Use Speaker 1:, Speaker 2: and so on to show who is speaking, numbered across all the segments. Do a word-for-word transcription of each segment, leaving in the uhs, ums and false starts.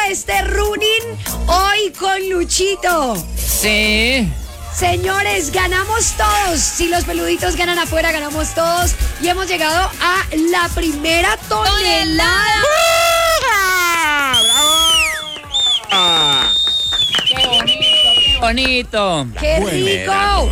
Speaker 1: este running hoy con Luchito.
Speaker 2: Sí.
Speaker 1: Señores, ganamos todos. Si los peluditos ganan afuera, ganamos todos. Y hemos llegado a la primera tonelada.
Speaker 2: ¡Qué bonito, qué bonito!
Speaker 1: ¡Qué rico!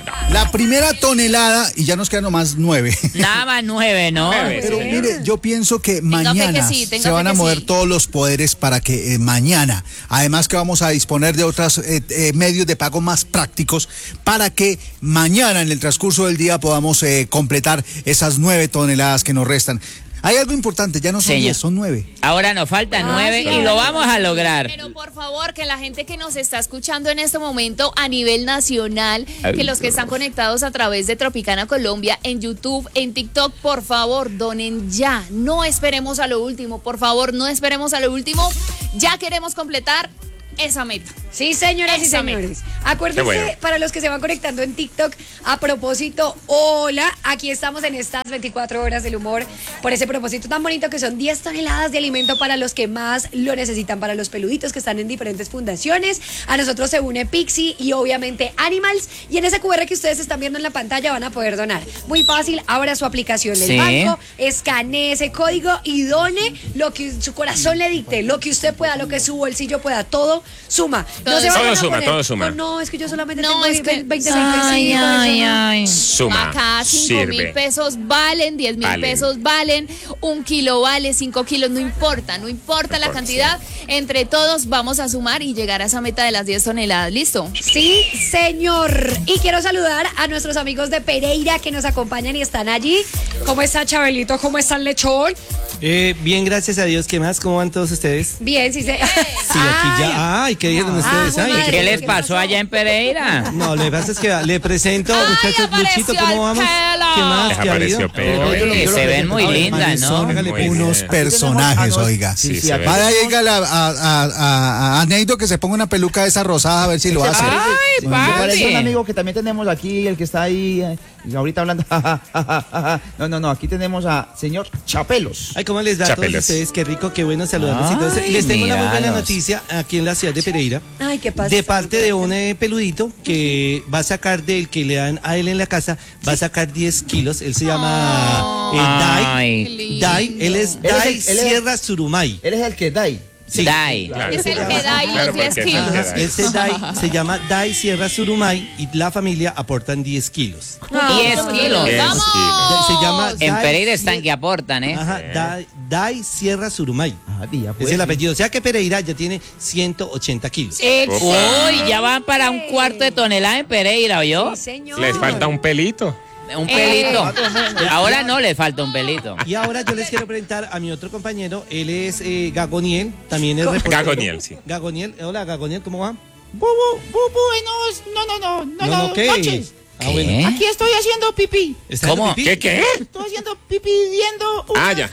Speaker 3: La primera tonelada, y ya nos quedan nomás nueve.
Speaker 2: Nada más nueve, ¿no?
Speaker 3: Pero mire, yo pienso que mañana
Speaker 4: que sí,
Speaker 3: se van a mover sí. todos los poderes para que eh, mañana, además que vamos a disponer de otros eh, eh, medios de pago más prácticos, para que mañana en el transcurso del día podamos eh, completar esas nueve toneladas que nos restan. Hay algo importante, ya no son diez, son nueve.
Speaker 2: Ahora nos faltan nueve y lo vamos a lograr.
Speaker 4: Pero por favor, que la gente que nos está escuchando en este momento a nivel nacional, que los que están conectados a través de Tropicana Colombia, en YouTube, en TikTok, por favor, donen ya. No esperemos a lo último, por favor, no esperemos a lo último. Ya queremos completar esa meta.
Speaker 1: Sí, señoras
Speaker 4: Esa
Speaker 1: y señores.
Speaker 4: meta.
Speaker 1: Acuérdense,
Speaker 5: bueno.
Speaker 1: para los que se van conectando en TikTok, a propósito, hola, aquí estamos en estas veinticuatro horas del humor, por ese propósito tan bonito que son diez toneladas de alimento para los que más lo necesitan, para los peluditos que están en diferentes fundaciones. A nosotros se une Pixie y obviamente Animals, y en ese cu erre que ustedes están viendo en la pantalla van a poder donar. Muy fácil, abra su aplicación del
Speaker 2: Sí.
Speaker 1: banco, escanee ese código y done lo que su corazón le dicte, lo que usted pueda, lo que su bolsillo pueda, todo suma.
Speaker 4: Todo
Speaker 1: se vayan
Speaker 5: Todo
Speaker 1: a
Speaker 5: suma,
Speaker 1: poner,
Speaker 5: todo suma.
Speaker 1: No, es que yo solamente
Speaker 4: No,
Speaker 1: tengo
Speaker 4: es que-
Speaker 1: veinte,
Speaker 2: Ay, ay, ay.
Speaker 5: Suma.
Speaker 4: Acá cinco mil
Speaker 5: Sirve.
Speaker 4: pesos valen, diez mil
Speaker 5: Valen.
Speaker 4: pesos valen, un kilo vale, cinco kilos, no importa, no importa la
Speaker 5: importa,
Speaker 4: cantidad. Entre todos vamos a sumar y llegar a esa meta de las diez toneladas. ¿Listo?
Speaker 1: Sí, señor. Y quiero saludar a nuestros amigos de Pereira que nos acompañan y están allí. ¿Cómo está Chabelito? ¿Cómo está el lechón?
Speaker 6: Eh, bien, gracias a Dios. ¿Qué más? ¿Cómo van todos ustedes?
Speaker 1: Bien, sí se.
Speaker 6: Sí, aquí ya. Ay, ¿qué dijeron ustedes?
Speaker 1: bueno,
Speaker 6: Ay,
Speaker 1: madre.
Speaker 2: ¿Qué les pasó allá en Pereira?
Speaker 6: no, lo que pasa es que le presento,
Speaker 4: Ay,
Speaker 6: muchachos,
Speaker 4: apareció
Speaker 6: Luchito, ¿cómo
Speaker 4: el
Speaker 6: vamos?
Speaker 4: pelo.
Speaker 6: ¿Qué más? ¿Qué ha
Speaker 5: Apareció
Speaker 6: habido?
Speaker 5: pelo.
Speaker 6: Eh, yo lo-
Speaker 2: Que
Speaker 6: yo lo
Speaker 2: se ven
Speaker 6: presento.
Speaker 2: muy
Speaker 6: Ay,
Speaker 2: lindas,
Speaker 6: Maris,
Speaker 2: ¿no?
Speaker 6: son
Speaker 3: Hágale
Speaker 5: Muy
Speaker 3: unos
Speaker 5: bien.
Speaker 3: personajes,
Speaker 6: Ah, no.
Speaker 3: oiga.
Speaker 5: Sí,
Speaker 6: Sí,
Speaker 5: se
Speaker 6: aquí
Speaker 5: ve.
Speaker 3: Vaya, dígale a, a, a, a, a Neito que se ponga una peluca de esa rosada a ver si lo hace.
Speaker 2: ¡Ay,
Speaker 7: Me parece un
Speaker 2: papi!
Speaker 7: amigo que también tenemos aquí, el que está ahí, eh, ahorita hablando. No, no, no, aquí tenemos a señor Chapelos.
Speaker 6: Ay, ¿cómo les da a todos
Speaker 5: Chapelos.
Speaker 6: ustedes? Qué rico, qué bueno saludarlos y todo eso. Y
Speaker 2: Ay,
Speaker 6: les tengo una muy buena
Speaker 2: míralos.
Speaker 6: noticia aquí en la ciudad de Pereira.
Speaker 1: Ay, qué pasa.
Speaker 6: De parte de un eh, peludito que va a sacar del que le dan a él en la casa, va a sacar diez kilos. Él se llama eh, Dai.
Speaker 2: Ay.
Speaker 4: Qué lindo.
Speaker 6: Dai, él es
Speaker 7: Él es
Speaker 6: Dai
Speaker 7: el- él es-
Speaker 6: Sierra Surumay.
Speaker 7: Él es el que da ahí.
Speaker 6: Sí.
Speaker 2: Dai.
Speaker 5: Claro.
Speaker 4: Es el que da ahí
Speaker 5: Claro,
Speaker 4: los diez
Speaker 5: porque es el
Speaker 4: kilos.
Speaker 5: que
Speaker 6: Ajá, Este Dai se llama Dai Sierra Surumay y la familia aportan diez kilos.
Speaker 2: diez kilos.
Speaker 5: Diez
Speaker 4: ¡Vamos!
Speaker 5: kilos.
Speaker 6: Se llama
Speaker 2: En
Speaker 6: Dai
Speaker 2: Pereira están
Speaker 6: Sier-
Speaker 2: que aportan, ¿eh?
Speaker 6: Ajá, Dai, Dai Sierra Surumay.
Speaker 7: Ah, día, pues,
Speaker 6: Es el
Speaker 7: sí.
Speaker 6: apellido. O sea que Pereira ya tiene ciento ochenta kilos.
Speaker 2: Uy, ya van para un cuarto de tonelada en Pereira, ¿oyó?
Speaker 1: Sí, señor.
Speaker 5: Les falta un pelito.
Speaker 2: Un pelito. Ahora no le falta un pelito.
Speaker 6: Y ahora yo les quiero presentar a mi otro compañero. Él es eh, Gagoniel, también es reportero.
Speaker 5: Gagoniel, sí.
Speaker 6: Gagoniel, hola Gagoniel, ¿cómo va?
Speaker 8: Bu, bu, bu- buenos, no, no, no, no, no,
Speaker 6: ¿qué?
Speaker 8: noches.
Speaker 6: Ah,
Speaker 2: ¿Qué?
Speaker 6: bueno.
Speaker 8: Aquí estoy haciendo pipí.
Speaker 6: ¿Está
Speaker 2: ¿Cómo?
Speaker 6: haciendo pipí?
Speaker 5: ¿Qué, qué?
Speaker 8: Estoy haciendo pipí viendo
Speaker 5: Ah, ya.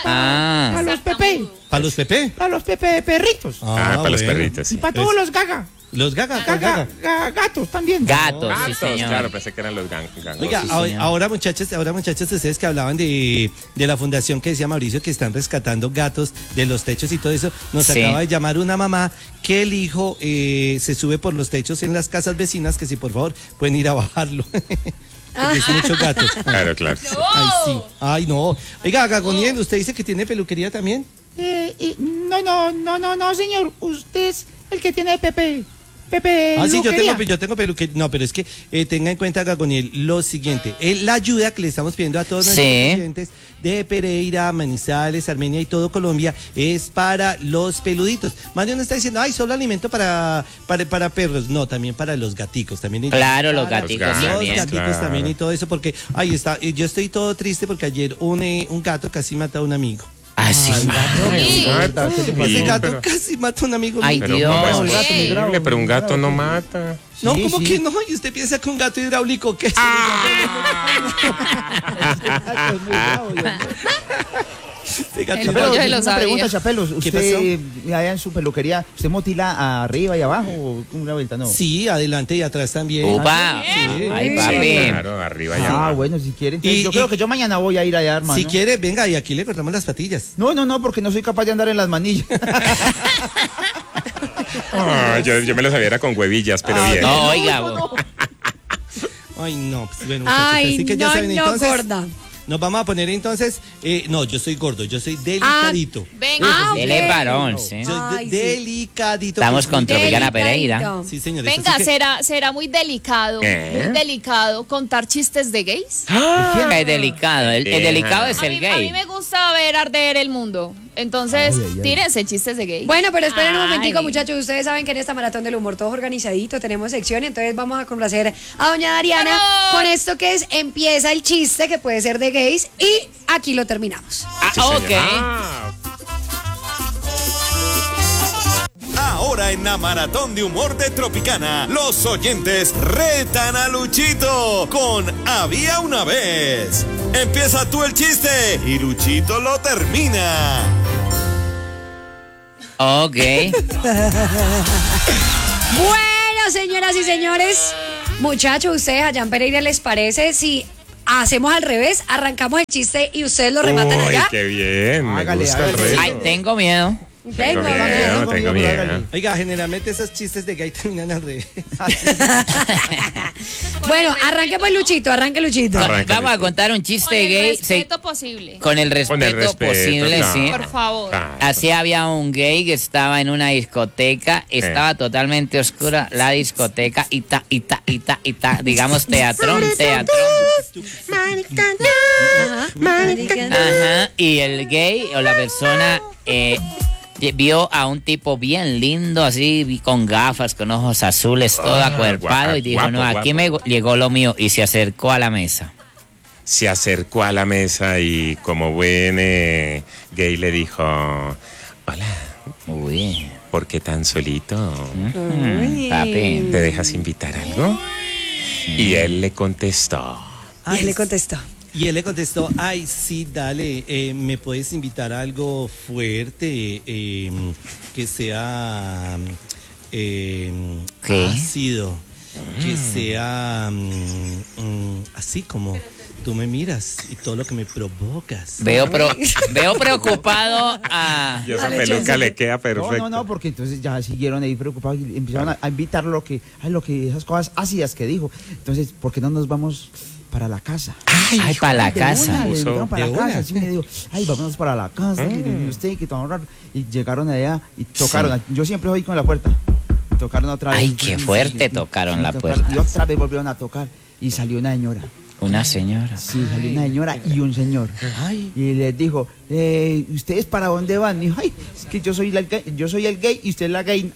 Speaker 2: Ah.
Speaker 8: para los Pepe,
Speaker 6: ¿Para los Pepe?
Speaker 8: para los Pepe perritos
Speaker 5: Ah, para los
Speaker 6: bueno.
Speaker 5: perritos, sí.
Speaker 8: y para todos los gaga,
Speaker 6: Los Gaga, ¿cuál
Speaker 8: gaga,
Speaker 6: Gaga?
Speaker 8: ga- gatos también.
Speaker 2: Gatos, sí,
Speaker 5: Gatos,
Speaker 2: señor.
Speaker 5: claro, pensé que eran los gang- gangos.
Speaker 6: Oiga,
Speaker 2: sí,
Speaker 6: ahora,
Speaker 2: señor.
Speaker 6: ahora muchachos, ahora muchachos, ustedes que hablaban de, de la fundación que decía Mauricio que están rescatando gatos de los techos y todo eso, nos
Speaker 2: Sí.
Speaker 6: acaba de llamar una mamá que el hijo eh, se sube por los techos en las casas vecinas, que si por favor pueden ir a bajarlo. Porque es muchos gatos.
Speaker 5: Claro, claro.
Speaker 6: Ay, sí. Ay, no. Oiga, Gagoniel, ¿usted dice que tiene peluquería también?
Speaker 8: Eh, y- no, no, no, no, no, señor, usted es el que tiene Pepe, Pepe
Speaker 6: Ah, sí, yo
Speaker 8: Luquería.
Speaker 6: tengo, yo tengo peluquería. No, pero es que eh, tenga en cuenta, Gagoniel, lo siguiente. Eh, la ayuda que le estamos pidiendo a todos nuestros
Speaker 2: Sí.
Speaker 6: clientes de Pereira, Manizales, Armenia y todo Colombia es para los peluditos. Más de uno está diciendo, ay, solo alimento para, para, para perros. No, también para los gaticos. También hay-
Speaker 2: Claro, los
Speaker 6: para
Speaker 2: gaticos
Speaker 5: gatos,
Speaker 6: Los
Speaker 2: también.
Speaker 6: gaticos
Speaker 5: Claro.
Speaker 6: también y todo eso, porque, ay, está, eh, yo estoy todo triste porque ayer un, eh, un gato casi mata a un amigo.
Speaker 2: Ah, sí.
Speaker 4: Sí.
Speaker 6: Ese gato
Speaker 5: pero-
Speaker 6: casi mata a un amigo
Speaker 2: Ay,
Speaker 6: mío.
Speaker 5: Pero
Speaker 2: Dios.
Speaker 5: ¿cómo es
Speaker 7: No, el gato muy
Speaker 5: posible?
Speaker 7: bravo,
Speaker 5: Pero un
Speaker 7: muy
Speaker 5: gato
Speaker 7: bravo,
Speaker 5: no
Speaker 7: sí.
Speaker 5: mata.
Speaker 6: No,
Speaker 7: Sí,
Speaker 6: ¿cómo
Speaker 7: sí.
Speaker 6: que no? ¿Y usted piensa que un gato hidráulico qué es? Fíjate,
Speaker 4: El
Speaker 7: Chapelo,
Speaker 4: pollo de
Speaker 7: una
Speaker 4: los
Speaker 7: pregunta,
Speaker 4: sabía.
Speaker 7: Chapelo.
Speaker 6: ¿Qué
Speaker 7: ¿Usted allá en su peluquería, usted motila arriba y abajo o una vuelta? No.
Speaker 6: Sí, adelante y atrás también.
Speaker 2: Upa.
Speaker 6: Sí.
Speaker 2: Ay,
Speaker 5: Sí,
Speaker 2: papi.
Speaker 5: claro, arriba y
Speaker 7: Ah,
Speaker 5: abajo.
Speaker 7: bueno, si quiere. entonces
Speaker 6: Y-
Speaker 7: yo
Speaker 6: y-
Speaker 7: creo que yo mañana voy a ir allá, hermano.
Speaker 6: Si quiere, venga, y aquí le cortamos las patillas.
Speaker 7: No, no, no, porque no soy capaz de andar en las manillas.
Speaker 5: Ah, yo, yo me lo sabía era con huevillas, pero bien.
Speaker 2: No, oiga. bo-
Speaker 6: Ay, no, pues bueno, muchachos,
Speaker 1: Ay,
Speaker 6: así que ya
Speaker 1: no,
Speaker 6: saben,
Speaker 1: no,
Speaker 6: entonces,
Speaker 1: gorda.
Speaker 6: nos vamos a poner entonces, eh, no, yo soy gordo, yo soy delicadito.
Speaker 4: Venga.
Speaker 1: Ah,
Speaker 2: Él es
Speaker 1: ok.
Speaker 2: varón, sí.
Speaker 6: Soy de-
Speaker 1: Ay, sí.
Speaker 6: delicadito.
Speaker 2: Estamos
Speaker 6: pues,
Speaker 2: con
Speaker 6: muy-
Speaker 2: Tropicana
Speaker 1: Delicadito.
Speaker 2: Pereira.
Speaker 6: Sí, señores.
Speaker 4: Venga,
Speaker 6: así que-
Speaker 4: será, será muy delicado,
Speaker 5: ¿Eh?
Speaker 4: muy delicado contar chistes de gays.
Speaker 2: Es delicado. El, el delicado es
Speaker 4: A
Speaker 2: el
Speaker 4: mí, a mí
Speaker 2: gay.
Speaker 4: me gusta ver arder el mundo. Entonces,
Speaker 7: Ay, ay, ay.
Speaker 4: tírense chistes de gays.
Speaker 1: Bueno, pero esperen un
Speaker 4: Ay.
Speaker 1: momentico, muchachos. Ustedes saben que en esta maratón del humor todo organizadito, tenemos sección, entonces vamos a complacer a doña Dariana
Speaker 4: ¡Vamos!
Speaker 1: con esto que es empieza el chiste, que puede ser de gays, y aquí lo terminamos.
Speaker 2: Ah,
Speaker 5: Sí, señor.
Speaker 2: ok.
Speaker 5: Ah,
Speaker 9: Ahora en la maratón de humor de Tropicana, los oyentes retan a Luchito con Había una vez. Empieza tú el chiste y Luchito lo termina.
Speaker 2: Ok.
Speaker 1: Bueno, señoras y señores, muchachos, ustedes allá en Pereira, ¿les parece si hacemos al revés? Arrancamos el chiste y ustedes lo rematan
Speaker 5: uy,
Speaker 1: allá.
Speaker 5: qué bien. Me
Speaker 7: Hágale,
Speaker 5: gusta el
Speaker 7: hágale.
Speaker 5: reto.
Speaker 2: Ay, tengo miedo.
Speaker 5: Tengo
Speaker 1: Venga,
Speaker 5: miedo,
Speaker 7: venga,
Speaker 5: tengo
Speaker 7: venga,
Speaker 5: miedo.
Speaker 7: hágale.
Speaker 6: Oiga, generalmente esos chistes de gay terminan al revés.
Speaker 1: Bueno, arranque pues Luchito, arranque Luchito.
Speaker 5: Arranca,
Speaker 2: Vamos a
Speaker 5: Luchito.
Speaker 2: contar un
Speaker 4: Con
Speaker 2: chiste
Speaker 4: el
Speaker 2: gay. se-
Speaker 4: respeto posible.
Speaker 2: Con el respeto,
Speaker 5: Con el respeto,
Speaker 2: posible,
Speaker 5: claro.
Speaker 2: sí.
Speaker 4: Por favor.
Speaker 5: Claro.
Speaker 2: Así había un gay que estaba en una discoteca, estaba totalmente oscura la discoteca, y ta, y ta, y ta, y ta, digamos teatrón, teatrón. Ajá, y el gay o la persona eh, vio a un tipo bien lindo, así, vi- con gafas, con ojos azules, todo
Speaker 5: Ah,
Speaker 2: acuerpado,
Speaker 5: guapo,
Speaker 2: y dijo,
Speaker 5: guapo,
Speaker 2: no, aquí me llegó lo mío, y se acercó a la mesa.
Speaker 5: Se acercó a la mesa y como buen eh, gay le dijo, hola,
Speaker 2: Uy,
Speaker 5: ¿por qué tan solito?
Speaker 2: mm, papi.
Speaker 5: ¿Te dejas invitar algo? Y él le contestó,
Speaker 1: Y él le contestó.
Speaker 6: Y él le contestó, ay, sí, dale, eh, ¿me puedes invitar a algo fuerte? eh, que sea eh,
Speaker 2: ¿Qué?
Speaker 6: ácido, que sea mm, mm, así como tú me miras y todo lo que me provocas.
Speaker 2: Veo, pro- veo preocupado a...
Speaker 5: y esa
Speaker 1: Dale,
Speaker 5: peluca
Speaker 1: Chelsea.
Speaker 5: le queda
Speaker 7: No,
Speaker 5: perfecto.
Speaker 7: no, no, porque entonces ya siguieron ahí preocupados y empezaron a, a invitar lo que, ay, lo que, esas cosas ácidas que dijo. Entonces, ¿por qué no nos vamos para la casa?
Speaker 2: Ay, para la
Speaker 7: De
Speaker 2: casa.
Speaker 7: una, le
Speaker 5: Puso-
Speaker 7: invitaron para
Speaker 6: de
Speaker 7: la casa,
Speaker 6: una.
Speaker 7: así me dijo, ay, vámonos para la casa, y usted, que todo raro. Y llegaron allá y tocaron, yo siempre voy con la puerta, tocaron otra vez.
Speaker 2: Ay, qué fuerte tocaron la
Speaker 7: tocaron,
Speaker 2: puerta.
Speaker 7: Y otra vez volvieron a tocar y salió una señora.
Speaker 2: Una señora.
Speaker 7: Sí, salió una señora y un señor.
Speaker 6: Ay.
Speaker 7: Y les dijo, eh, ¿ustedes para dónde van? Me dijo, ay, es que yo soy, la, gay- yo soy el gay y usted es la gay.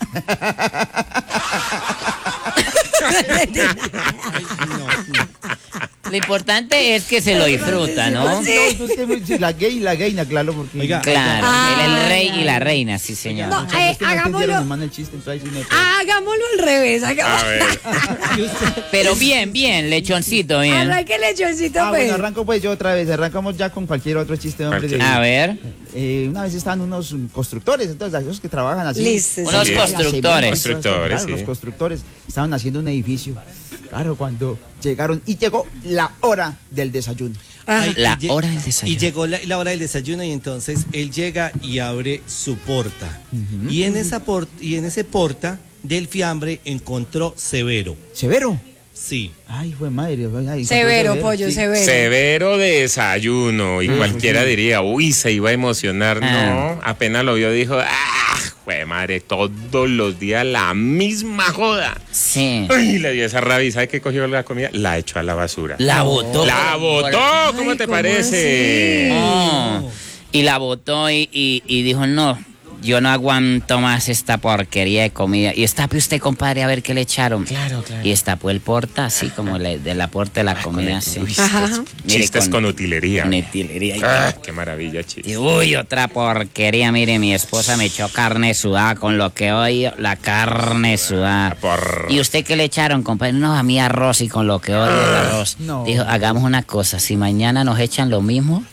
Speaker 2: Lo importante es que se lo disfruta, ¿no?
Speaker 7: No, usted, sí, la gay y la gaina, claro, porque...
Speaker 6: Oiga.
Speaker 2: Claro,
Speaker 1: Ah,
Speaker 2: el, el rey y la reina, sí, señor.
Speaker 1: No,
Speaker 7: Muchachos,
Speaker 1: eh,
Speaker 7: que no entendieron,
Speaker 1: hagámoslo.
Speaker 7: me mandan el chiste, entonces ahí sí me-
Speaker 1: Hagámoslo al revés.
Speaker 5: A
Speaker 1: Hagámoslo.
Speaker 5: ver,
Speaker 2: Pero bien, bien, lechoncito, bien.
Speaker 1: Arranque lechoncito,
Speaker 7: Ah,
Speaker 1: pues.
Speaker 7: bueno, arranco pues yo otra vez, arrancamos ya con cualquier otro chiste, hombre. de-
Speaker 2: A ver,
Speaker 7: Eh, una vez estaban unos um, constructores, entonces esos que trabajan así.
Speaker 1: Listo.
Speaker 2: unos
Speaker 5: Sí.
Speaker 2: constructores.
Speaker 5: Constructores,
Speaker 7: Claro,
Speaker 5: sí.
Speaker 7: los constructores estaban haciendo un edificio. Claro, cuando llegaron y llegó la hora del desayuno.
Speaker 6: Ay,
Speaker 2: La
Speaker 6: y lle-
Speaker 2: hora del desayuno.
Speaker 6: Y llegó la, la hora del desayuno y entonces él llega y abre su porta. Y en esa por- y en ese porta del fiambre encontró Severo.
Speaker 7: Severo.
Speaker 6: Sí.
Speaker 7: Ay, fue madre. ay,
Speaker 1: Severo, pollo,
Speaker 7: sí.
Speaker 1: severo.
Speaker 5: severo desayuno. Y cualquiera diría, uy, se iba a emocionar.
Speaker 2: Ah.
Speaker 5: No, apenas lo vio, dijo, ah, jue madre, todos los días la misma joda.
Speaker 2: Sí.
Speaker 5: Ay, le dio esa rabia. ¿Y sabe qué cogió la comida? La echó a la basura.
Speaker 2: La botó.
Speaker 5: ¡La botó! ¿Cómo
Speaker 1: Ay,
Speaker 5: te
Speaker 1: ¿cómo
Speaker 5: parece?
Speaker 2: Oh, y la botó y, y- y dijo, no, yo no aguanto más esta porquería de comida. Y estape usted, compadre, a ver qué le echaron.
Speaker 5: Claro, claro.
Speaker 2: Y estapó el porta, así como le- de la puerta de la comida, así.
Speaker 5: Uy,
Speaker 1: Ajá.
Speaker 5: estos
Speaker 2: Mire,
Speaker 5: chistes
Speaker 2: con-
Speaker 5: con, utilería.
Speaker 2: Con utilería.
Speaker 5: Ah, qué maravilla,
Speaker 2: Y
Speaker 5: chiste.
Speaker 2: uy, otra porquería, mire, mi esposa me echó carne sudada con lo que odio, la carne sudada.
Speaker 5: Por-
Speaker 2: ¿Y usted qué le echaron, compadre? No, a mí arroz y con lo que odio el arroz.
Speaker 7: No.
Speaker 2: Dijo, hagamos una cosa, si mañana nos echan lo mismo,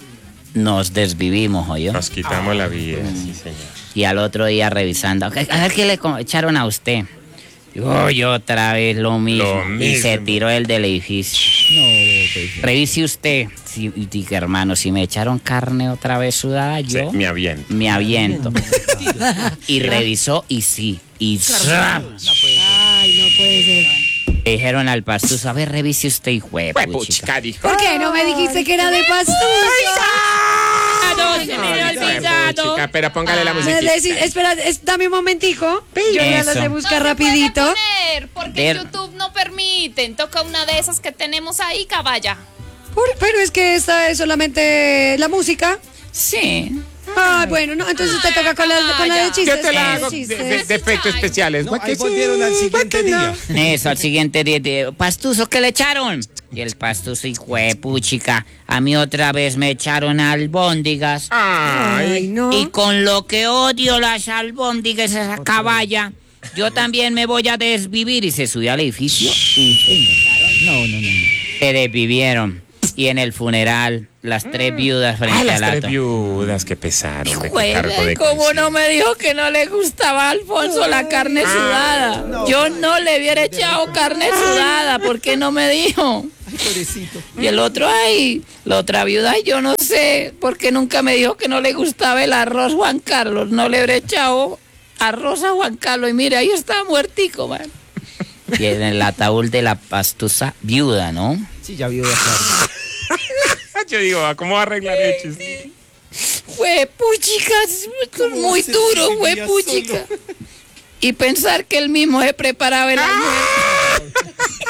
Speaker 2: nos desvivimos, ¿oyó?
Speaker 5: Nos quitamos la vida, sí, señor.
Speaker 2: Y al otro día revisando, a ver qué le co- echaron a usted. Uy, otra vez lo mismo.
Speaker 5: Lo
Speaker 2: Y se
Speaker 5: mismo.
Speaker 2: tiró el del edificio.
Speaker 7: No, pues.
Speaker 2: Revise usted. Sí, y diga, hermano, si me echaron carne otra vez sudada,
Speaker 5: Sí,
Speaker 2: yo
Speaker 5: me aviento.
Speaker 2: me aviento. Y revisó y sí. Y ¡zap!
Speaker 1: Ay, no puede ser.
Speaker 2: Le dijeron al pastuso, a ver, revise usted, hijo de puchica.
Speaker 5: Puchica, dijo.
Speaker 1: ¿Por qué no me dijiste que era de pastuso?
Speaker 4: No, se me había olvidado.
Speaker 5: Puchica, pero póngale la
Speaker 1: Me
Speaker 5: musiquita.
Speaker 1: decís- espera, es- dame un momentico. Yo ya lo
Speaker 2: Eso.
Speaker 1: sé
Speaker 4: No
Speaker 1: buscar
Speaker 4: se
Speaker 1: rapidito.
Speaker 4: puede poner, porque
Speaker 2: Ver-
Speaker 4: YouTube no permiten. Toca una de esas que tenemos ahí, caballa.
Speaker 1: Por- pero es que esta es solamente la música.
Speaker 2: Sí.
Speaker 1: Ah, bueno, no, entonces te toca con la, con la de
Speaker 5: Yo
Speaker 1: chistes.
Speaker 5: te la
Speaker 1: de
Speaker 5: hago de,
Speaker 1: chistes.
Speaker 5: de- de efectos especiales.
Speaker 6: No, ahí volvieron al siguiente día.
Speaker 2: Eso, al siguiente día, de, pastuso, ¿qué le echaron? Y el pastuso, hijo de puchica, a mí otra vez me echaron albóndigas.
Speaker 1: Ay, no.
Speaker 2: Y con lo que odio las albóndigas, esa caballa, yo también me voy a desvivir. Y se subió al edificio y
Speaker 7: No, no, no.
Speaker 2: se desvivieron. Y en el funeral, las tres viudas frente
Speaker 5: Ah,
Speaker 2: a
Speaker 5: las
Speaker 2: la
Speaker 5: tres
Speaker 2: to-
Speaker 5: viudas que pesaron. de qué cargo
Speaker 2: Juega,
Speaker 5: de
Speaker 2: ¿cómo no
Speaker 5: conciencia.
Speaker 2: me dijo que no le gustaba a Alfonso la carne sudada? Yo no le hubiera echado carne sudada, ¿por qué no me dijo?
Speaker 6: Ay, pobrecito.
Speaker 2: Y el otro, ay, la otra viuda, ay, yo no sé, porque nunca me dijo que no le gustaba el arroz Juan Carlos, no le hubiera echado arroz a Juan Carlos, y mira, ahí está muertico, man. Y en el ataúd de la pastusa viuda, ¿no?
Speaker 7: Sí, ya vio de acuerdo.
Speaker 5: Yo digo, ¿a ¿cómo va a arreglar el chiste?
Speaker 2: Fue puchica, esto es muy
Speaker 6: se
Speaker 2: duro, fue
Speaker 6: sentía
Speaker 2: puchica. Y pensar que él mismo se preparaba el almuerzo.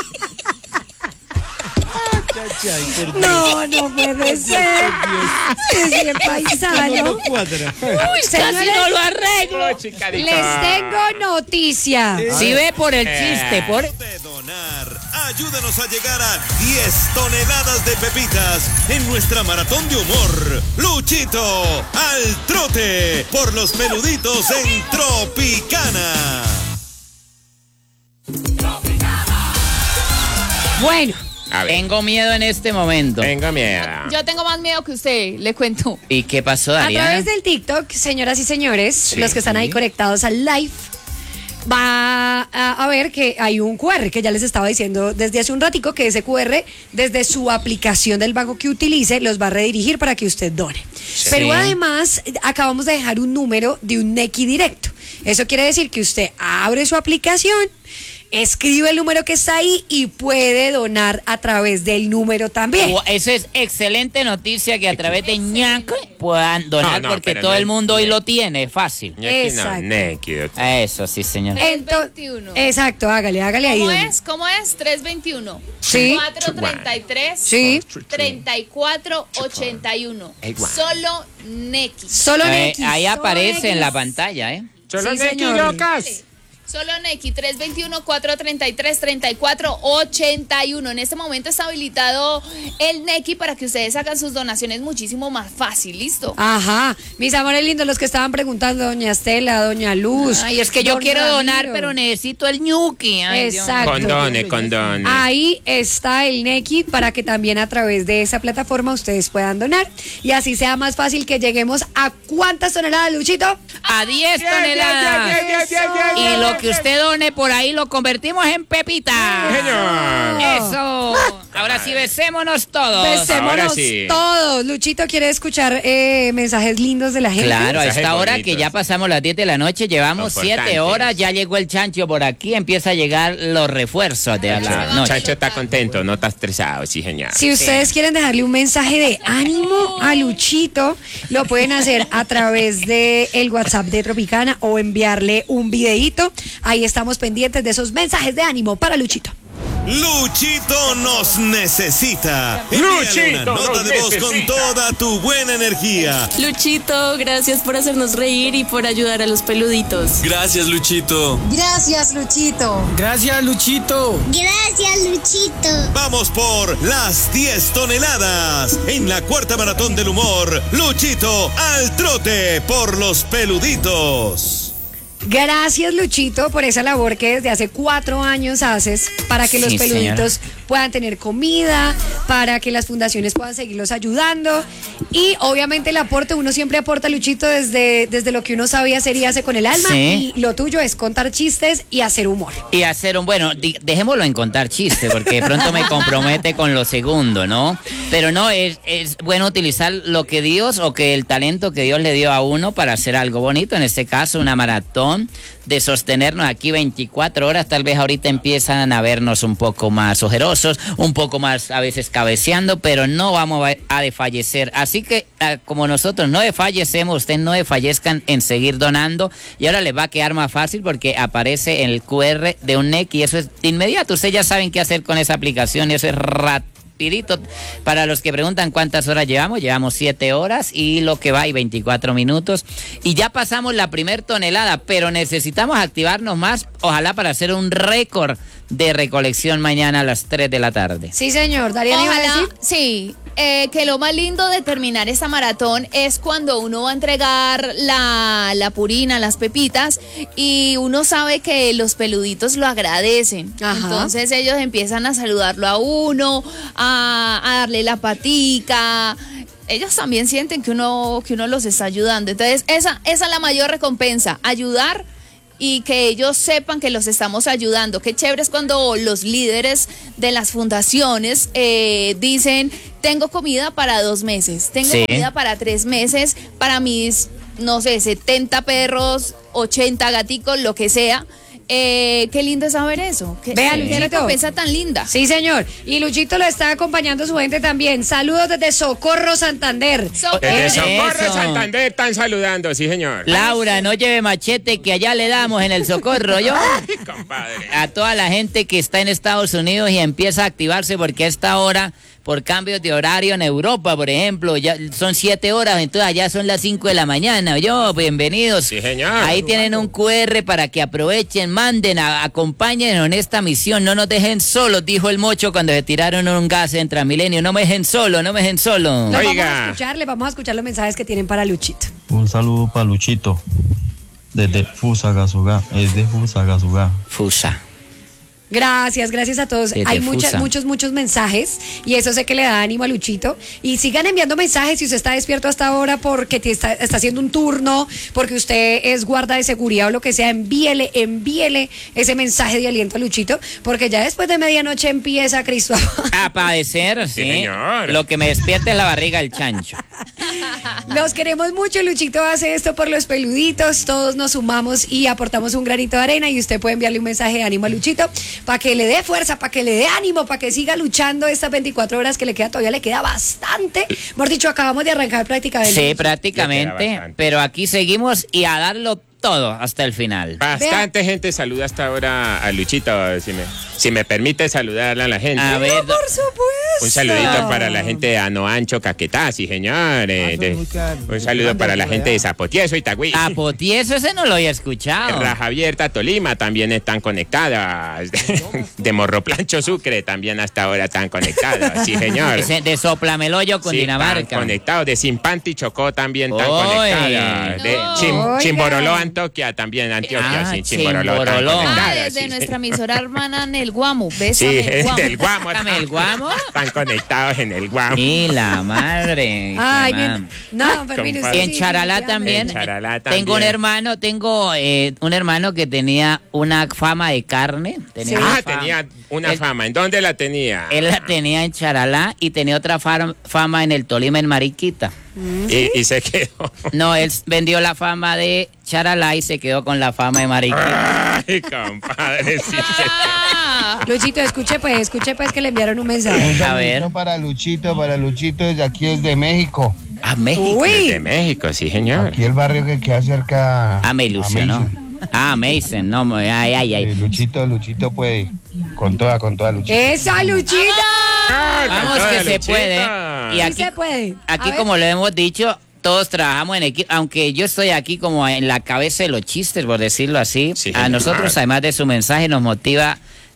Speaker 6: Ay, por Dios.
Speaker 1: No, no puede ser. Es bien
Speaker 6: No,
Speaker 1: paisano.
Speaker 6: no cuadra.
Speaker 2: Uy, casi no lo arreglo.
Speaker 5: Puchica, dijo.
Speaker 1: Les tengo noticia.
Speaker 2: Si ve por el chiste, por...
Speaker 9: De donar, ayúdanos a llegar a diez toneladas de pepitas en nuestra maratón de humor. Luchito al trote por los peluditos en Tropicana.
Speaker 1: Bueno,
Speaker 5: A ver,
Speaker 2: Tengo miedo en este momento.
Speaker 5: tengo miedo.
Speaker 4: Yo tengo más miedo que usted, le cuento.
Speaker 2: ¿Y qué pasó,
Speaker 1: a
Speaker 2: Dariana?
Speaker 1: través del TikTok, señoras y señores,
Speaker 5: Sí.
Speaker 1: los que están ahí conectados al live, va a, a ver que hay un cu erre que ya les estaba diciendo desde hace un ratico, que ese cu erre desde su aplicación del banco que utilice los va a redirigir para que usted done. Pero además acabamos de dejar un número de un Nequi directo. Eso quiere decir que usted abre su aplicación, escribe el número que está ahí y puede donar a través del número también.
Speaker 2: Oh, eso es excelente noticia, que a través de ñaco puedan donar,
Speaker 5: No, no,
Speaker 2: porque
Speaker 5: pero
Speaker 2: todo
Speaker 5: no
Speaker 2: el
Speaker 5: es-
Speaker 2: mundo hoy lo tiene, fácil.
Speaker 5: Ñaki no,
Speaker 1: Exacto.
Speaker 5: Neki, doctor.
Speaker 2: Eso, sí, señor.
Speaker 1: Ento-
Speaker 4: veintiuno.
Speaker 1: Exacto, hágale, hágale ahí.
Speaker 4: ¿Cómo
Speaker 1: doña.
Speaker 4: es? ¿Cómo es? tres veintiuno.
Speaker 1: Sí.
Speaker 4: cuatro treinta y tres.
Speaker 1: Sí.
Speaker 4: treinta y cuatro ochenta y uno.
Speaker 5: Igual.
Speaker 4: Solo Nequi.
Speaker 1: Solo
Speaker 2: Eh,
Speaker 1: Nequi.
Speaker 2: ahí
Speaker 1: solo
Speaker 2: aparece en la
Speaker 1: Nequi.
Speaker 2: pantalla, ¿eh?
Speaker 5: Solo
Speaker 1: Sí,
Speaker 5: Neki,
Speaker 1: señor.
Speaker 5: locas.
Speaker 4: Solo Nequi, tres veintiuno, cuatro treinta y tres, treinta y cuatro ochenta y uno. En este momento está habilitado el Nequi para que ustedes hagan sus donaciones muchísimo más fácil. ¿Listo?
Speaker 1: Ajá, mis amores lindos, los que estaban preguntando, doña Estela, doña Luz.
Speaker 2: Ay, es que yo
Speaker 1: don
Speaker 2: quiero donar,
Speaker 1: Ramiro.
Speaker 2: pero necesito el ñuki. Ay, Dios mío.
Speaker 1: Exacto.
Speaker 5: Condone, condone.
Speaker 1: Ahí está el Nequi para que también a través de esa plataforma ustedes puedan donar y así sea más fácil que lleguemos a ¿cuántas toneladas, Luchito?
Speaker 2: A diez toneladas. Y lo que usted done por ahí lo convertimos en pepita.
Speaker 5: Señor.
Speaker 2: Eso. Ahora sí, besémonos todos.
Speaker 1: Besémonos
Speaker 5: ahora sí.
Speaker 1: todos. Luchito quiere escuchar eh, mensajes lindos de la gente.
Speaker 2: Claro, a
Speaker 5: Mensajes
Speaker 2: esta hora
Speaker 5: bonitos.
Speaker 2: que ya pasamos las diez de la noche, llevamos siete
Speaker 5: Importantes.
Speaker 2: horas, ya llegó el chancho por aquí, empieza a llegar los refuerzos de la
Speaker 5: Cha-
Speaker 2: noche.
Speaker 5: Chacho está contento, no está estresado, sí, señor.
Speaker 1: Si ustedes quieren dejarle un mensaje de ánimo a Luchito, lo pueden hacer a través de el WhatsApp de Tropicana o enviarle un videíto. Ahí estamos pendientes de esos mensajes de ánimo para Luchito.
Speaker 9: Luchito nos necesita. Envíale
Speaker 5: Luchito
Speaker 9: una nota
Speaker 5: nos
Speaker 9: de voz con
Speaker 5: necesita.
Speaker 9: toda tu buena energía.
Speaker 10: Luchito, gracias por hacernos reír y por ayudar a los peluditos.
Speaker 9: Gracias, Luchito.
Speaker 1: Gracias, Luchito.
Speaker 8: Gracias, Luchito.
Speaker 11: Gracias, Luchito.
Speaker 9: Vamos por las diez toneladas en la cuarta maratón del humor. Luchito al trote por los peluditos.
Speaker 1: Gracias, Luchito, por esa labor que desde hace cuatro años haces para que los
Speaker 2: Sí,
Speaker 1: peluditos puedan tener comida, para que las fundaciones puedan seguirlos ayudando. Y obviamente el aporte, uno siempre aporta, Luchito, desde, desde lo que uno sabe hacer y hace con el alma.
Speaker 2: Sí.
Speaker 1: Y lo tuyo es contar chistes y hacer humor.
Speaker 2: Y hacer un, bueno, di- dejémoslo en contar chistes, porque de pronto me compromete con lo segundo, ¿no? Pero no, es, es bueno utilizar lo que Dios o que el talento que Dios le dio a uno para hacer algo bonito, en este caso una maratón, de sostenernos aquí veinticuatro horas. Tal vez ahorita empiezan a vernos un poco más ojerosos, un poco más a veces cabeceando, pero no vamos a, a desfallecer. Así que ah, como nosotros no desfallecemos, ustedes no desfallezcan en seguir donando, y ahora les va a quedar más fácil porque aparece en el Q R de un N E C y eso es de inmediato. Ustedes ya saben qué hacer con esa aplicación y eso es rápido. Para los que preguntan cuántas horas llevamos, llevamos siete horas y lo que va y veinticuatro minutos. Y ya pasamos la primer tonelada, pero necesitamos activarnos más, ojalá para hacer un récord de recolección mañana a las tres de la tarde.
Speaker 1: Sí, señor. Dariana iba a
Speaker 4: Ojalá,
Speaker 1: decir.
Speaker 4: sí, eh, que lo más lindo de terminar esta maratón es cuando uno va a entregar la, la purina, las pepitas, y uno sabe que los peluditos lo agradecen.
Speaker 1: Ajá.
Speaker 4: Entonces ellos empiezan a saludarlo a uno, a, a darle la patica. Ellos también sienten que uno, que uno los está ayudando. Entonces esa, esa es la mayor recompensa, ayudar y que ellos sepan que los estamos ayudando. Qué chévere es cuando los líderes de las fundaciones eh, dicen, tengo comida para dos meses, tengo
Speaker 2: Sí.
Speaker 4: comida para tres meses, para mis, no sé, setenta perros, ochenta gaticos, lo que sea. Eh, qué lindo es saber eso. Qué,
Speaker 1: Vea,
Speaker 4: qué
Speaker 1: Luchito.
Speaker 4: recompensa tan linda.
Speaker 1: Sí, señor. Y Luchito lo está acompañando su gente también. Saludos desde Socorro, Santander.
Speaker 5: Desde
Speaker 2: Eso.
Speaker 5: Socorro, Santander, están saludando, sí, señor.
Speaker 2: Laura, no lleve machete que allá le damos en el Socorro, yo.
Speaker 5: Ay, compadre.
Speaker 2: A toda la gente que está en Estados Unidos y empieza a activarse porque a esta hora, por cambios de horario en Europa, por ejemplo, ya son siete horas, entonces allá son las cinco de la mañana. Yo, bienvenidos.
Speaker 5: Sí, señor.
Speaker 2: Ahí tienen un Q R para que aprovechen, manden, a, acompáñenos en esta misión. No nos dejen solos, dijo el Mocho cuando se tiraron un gas en Transmilenio. No me dejen solo, no me dejen solo.
Speaker 1: Los vamos a
Speaker 5: Oiga.
Speaker 1: escuchar, les vamos a escuchar los mensajes que tienen para Luchito.
Speaker 12: Un saludo para Luchito, desde Fusagasugá, es de Fusagasugá.
Speaker 2: Fusa.
Speaker 1: Gracias, gracias a todos.
Speaker 2: Desde
Speaker 1: Hay muchas,
Speaker 2: Fusa.
Speaker 1: muchos, muchos mensajes y eso sé que le da ánimo a Luchito. Y sigan enviando mensajes si usted está despierto hasta ahora porque te está, está haciendo un turno, porque usted es guarda de seguridad o lo que sea, envíele, envíele ese mensaje de aliento a Luchito, porque ya después de medianoche empieza Cristo.
Speaker 2: A padecer, sí.
Speaker 5: señor.
Speaker 2: Lo que me despierta es la barriga del chancho.
Speaker 1: Los queremos mucho, Luchito hace esto por los peluditos, todos nos sumamos y aportamos un granito de arena y usted puede enviarle un mensaje de ánimo a Luchito para que le dé fuerza, para que le dé ánimo, para que siga luchando estas veinticuatro horas que le queda, todavía le queda bastante. Mejor dicho, acabamos de arrancar prácticamente.
Speaker 2: Sí,
Speaker 5: Ya
Speaker 2: prácticamente,
Speaker 5: queda bastante.
Speaker 2: pero aquí seguimos y a darlo todo hasta el final.
Speaker 5: Bastante gente saluda hasta ahora a Luchito, si me, si me permite saludarle a la gente.
Speaker 2: A ver,
Speaker 1: Por supuesto.
Speaker 5: Un saludito para la gente de Anoancho, Caquetá, sí, señor. eh, de- un saludo para la gente de Zapotieso, Itagüí.
Speaker 2: a Potieso ese no lo había escuchado.
Speaker 5: Raja Abierta, Tolima, también están conectadas. De Morroplancho, Sucre, también hasta ahora están conectadas. Sí, señor.
Speaker 2: Ese de Soplameloyo,
Speaker 5: Sí,
Speaker 2: Cundinamarca.
Speaker 5: están conectados. De Simpanti, Chocó, también están
Speaker 2: Oy.
Speaker 5: conectadas. De
Speaker 4: No.
Speaker 5: Chim-
Speaker 1: Oiga.
Speaker 5: Chimboroló, Antioquia, también Antioquia.
Speaker 2: Ah,
Speaker 5: sí, Chimboroló, están
Speaker 2: Chimboroló.
Speaker 4: Ah,
Speaker 5: conectadas.
Speaker 4: desde
Speaker 5: sí,
Speaker 4: nuestra
Speaker 5: sí.
Speaker 4: emisora hermana en el Guamo.
Speaker 5: Sí,
Speaker 4: Bésame el Guamo.
Speaker 5: del Guamo.
Speaker 2: Bésame el Guamo.
Speaker 5: Están conectados en el Guamo.
Speaker 2: Y la madre.
Speaker 1: Ay,
Speaker 2: qué
Speaker 1: bien.
Speaker 2: mam.
Speaker 1: No, Fermín,
Speaker 5: compadre.
Speaker 2: Y en
Speaker 1: sí,
Speaker 2: Charalá
Speaker 1: sí,
Speaker 2: también.
Speaker 5: En Charalá
Speaker 2: Tengo un
Speaker 5: también.
Speaker 2: hermano, tengo eh, un hermano que tenía una fama de carne. Tenía una
Speaker 5: Ah,
Speaker 2: fama.
Speaker 5: tenía una
Speaker 2: Él-
Speaker 5: fama. ¿En dónde la tenía?
Speaker 2: Él la tenía en Charalá y tenía otra far- fama en el Tolima, en Mariquita.
Speaker 5: Y, y se quedó.
Speaker 2: No, él vendió la fama de Charalá y se quedó con la fama de Mariquita.
Speaker 5: Ay, compadre, sí, se-
Speaker 4: Ah,
Speaker 1: Luchito, escuche pues, escuche pues que le enviaron un mensaje.
Speaker 2: A ver.
Speaker 13: Para Luchito, para Luchito, desde aquí es de México.
Speaker 2: A México.
Speaker 5: de
Speaker 1: Uy,
Speaker 5: México, sí, señor.
Speaker 13: Aquí el barrio que queda cerca
Speaker 2: Ah, me ilusionó. Ah, Mason, no, mo- ay, ay,
Speaker 13: Eh,
Speaker 2: ay.
Speaker 13: Luchito, Luchito puede. Con toda, con toda Luchito.
Speaker 1: esa Luchito.
Speaker 5: Ah, con
Speaker 2: Vamos
Speaker 5: toda
Speaker 2: que se
Speaker 5: Luchita.
Speaker 2: puede. Y
Speaker 1: Sí
Speaker 2: aquí,
Speaker 1: se puede. A
Speaker 2: aquí
Speaker 1: ver.
Speaker 2: como lo hemos dicho, todos trabajamos en equipo, aunque yo estoy aquí como en la cabeza de los chistes, por decirlo así.
Speaker 5: Sí,
Speaker 2: A
Speaker 5: señor.
Speaker 2: nosotros, además de su mensaje, nos motiva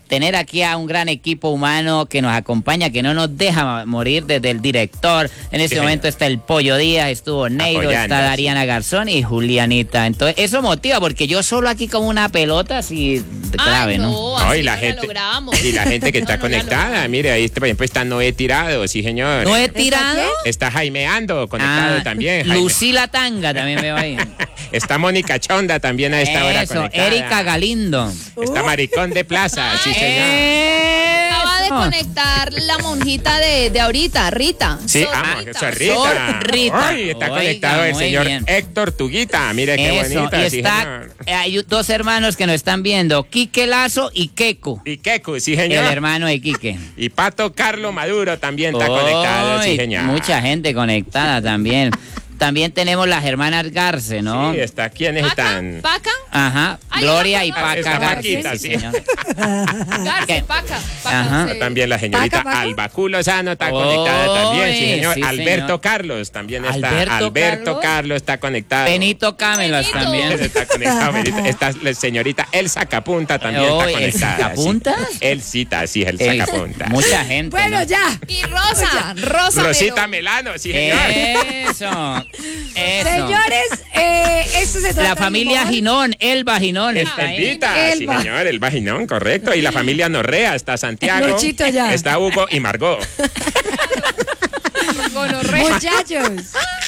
Speaker 2: tener aquí a un gran equipo humano que nos acompaña, que no nos deja morir, desde el director. En este
Speaker 5: Sí,
Speaker 2: momento
Speaker 5: señor.
Speaker 2: está el Pollo Díaz, estuvo Neiro,
Speaker 5: Apoyando,
Speaker 2: está
Speaker 5: sí.
Speaker 2: Dariana Garzón y Julianita. Entonces, eso motiva, porque yo solo aquí como una pelota así grave,
Speaker 4: Ay,
Speaker 2: ¿no?
Speaker 4: no,
Speaker 5: No,
Speaker 4: así
Speaker 5: y la
Speaker 4: no
Speaker 5: gente,
Speaker 4: logramos.
Speaker 5: y la gente que está
Speaker 4: No, no la
Speaker 5: conectada,
Speaker 4: logramos.
Speaker 5: mire, ahí por ejemplo está Noé Tirado, sí señor.
Speaker 2: ¿No he tirado?
Speaker 5: Está Jaimeando conectado
Speaker 2: Ah,
Speaker 5: también. Jaime.
Speaker 2: Lucila Tanga también veo ahí.
Speaker 5: Está Mónica Chonda también a esta hora
Speaker 2: Eso,
Speaker 5: conectada.
Speaker 2: Erika Galindo.
Speaker 5: Está Maricón de Plaza, sí señor.
Speaker 4: Acaba de conectar la monjita de, de ahorita, Rita.
Speaker 5: Sí,
Speaker 4: Sor
Speaker 5: amo,
Speaker 4: Rita.
Speaker 5: eso es Rita.
Speaker 2: Sor Rita.
Speaker 5: Ay, está
Speaker 2: Oiga,
Speaker 5: conectado el
Speaker 2: muy
Speaker 5: señor
Speaker 2: bien.
Speaker 5: Héctor Tuguita. Mire qué
Speaker 2: Eso,
Speaker 5: bonita,
Speaker 2: y
Speaker 5: sí
Speaker 2: está,
Speaker 5: señor.
Speaker 2: eh, hay dos hermanos que nos están viendo, Quique Lazo y Keku,
Speaker 5: Y Keku, sí
Speaker 2: el
Speaker 5: señor.
Speaker 2: hermano de Quique.
Speaker 5: Y Pato Carlo Maduro también está conectado, sí
Speaker 2: Ay,
Speaker 5: señor.
Speaker 2: mucha gente conectada también. También tenemos las hermanas Garce, ¿no?
Speaker 5: Sí, está. ¿Quiénes
Speaker 4: ¿Paca?
Speaker 5: están?
Speaker 4: ¿Paca?
Speaker 2: Ajá,
Speaker 4: Ay,
Speaker 2: Gloria y
Speaker 4: esa
Speaker 2: Paca
Speaker 5: Está
Speaker 2: Garce.
Speaker 5: Paquita,
Speaker 2: sí,
Speaker 5: sí.
Speaker 2: señor.
Speaker 4: Garce,
Speaker 2: ¿Qué?
Speaker 4: Paca. Paca,
Speaker 2: Ajá.
Speaker 4: sí.
Speaker 5: También la señorita
Speaker 1: Paca, Paca.
Speaker 5: Alba Culosano está conectada también, sí
Speaker 2: Oy,
Speaker 5: señor.
Speaker 2: sí,
Speaker 5: Alberto
Speaker 2: señor.
Speaker 5: Carlos también está.
Speaker 2: Alberto
Speaker 5: Alberto
Speaker 2: Carlos.
Speaker 5: Carlos está conectado.
Speaker 2: Benito Camelas
Speaker 4: Benito.
Speaker 2: también.
Speaker 5: Está conectado. Benito. Está la señorita El Sacapunta también
Speaker 2: Oy,
Speaker 5: está
Speaker 2: ¿el
Speaker 5: conectada.
Speaker 2: Sacapuntas?
Speaker 5: Sí. El cita, sí, el
Speaker 2: Eh,
Speaker 5: Sacapunta.
Speaker 2: mucha gente.
Speaker 1: Bueno,
Speaker 2: ¿no?
Speaker 1: ya.
Speaker 4: Y Rosa, Rosa.
Speaker 5: Rosita
Speaker 4: Melón.
Speaker 5: Melano, sí señor.
Speaker 2: Eso, eso.
Speaker 1: Señores, eh, esto se trata
Speaker 2: La
Speaker 1: de
Speaker 2: familia
Speaker 1: humor.
Speaker 2: Ginón, Elba Ginón está ahí.
Speaker 5: Elvita, sí
Speaker 1: Elba.
Speaker 5: señor, el Vaginón, correcto. Y la familia Norrea, está Santiago,
Speaker 1: Luchito ya.
Speaker 5: está Hugo y Margot.
Speaker 1: Muchachos,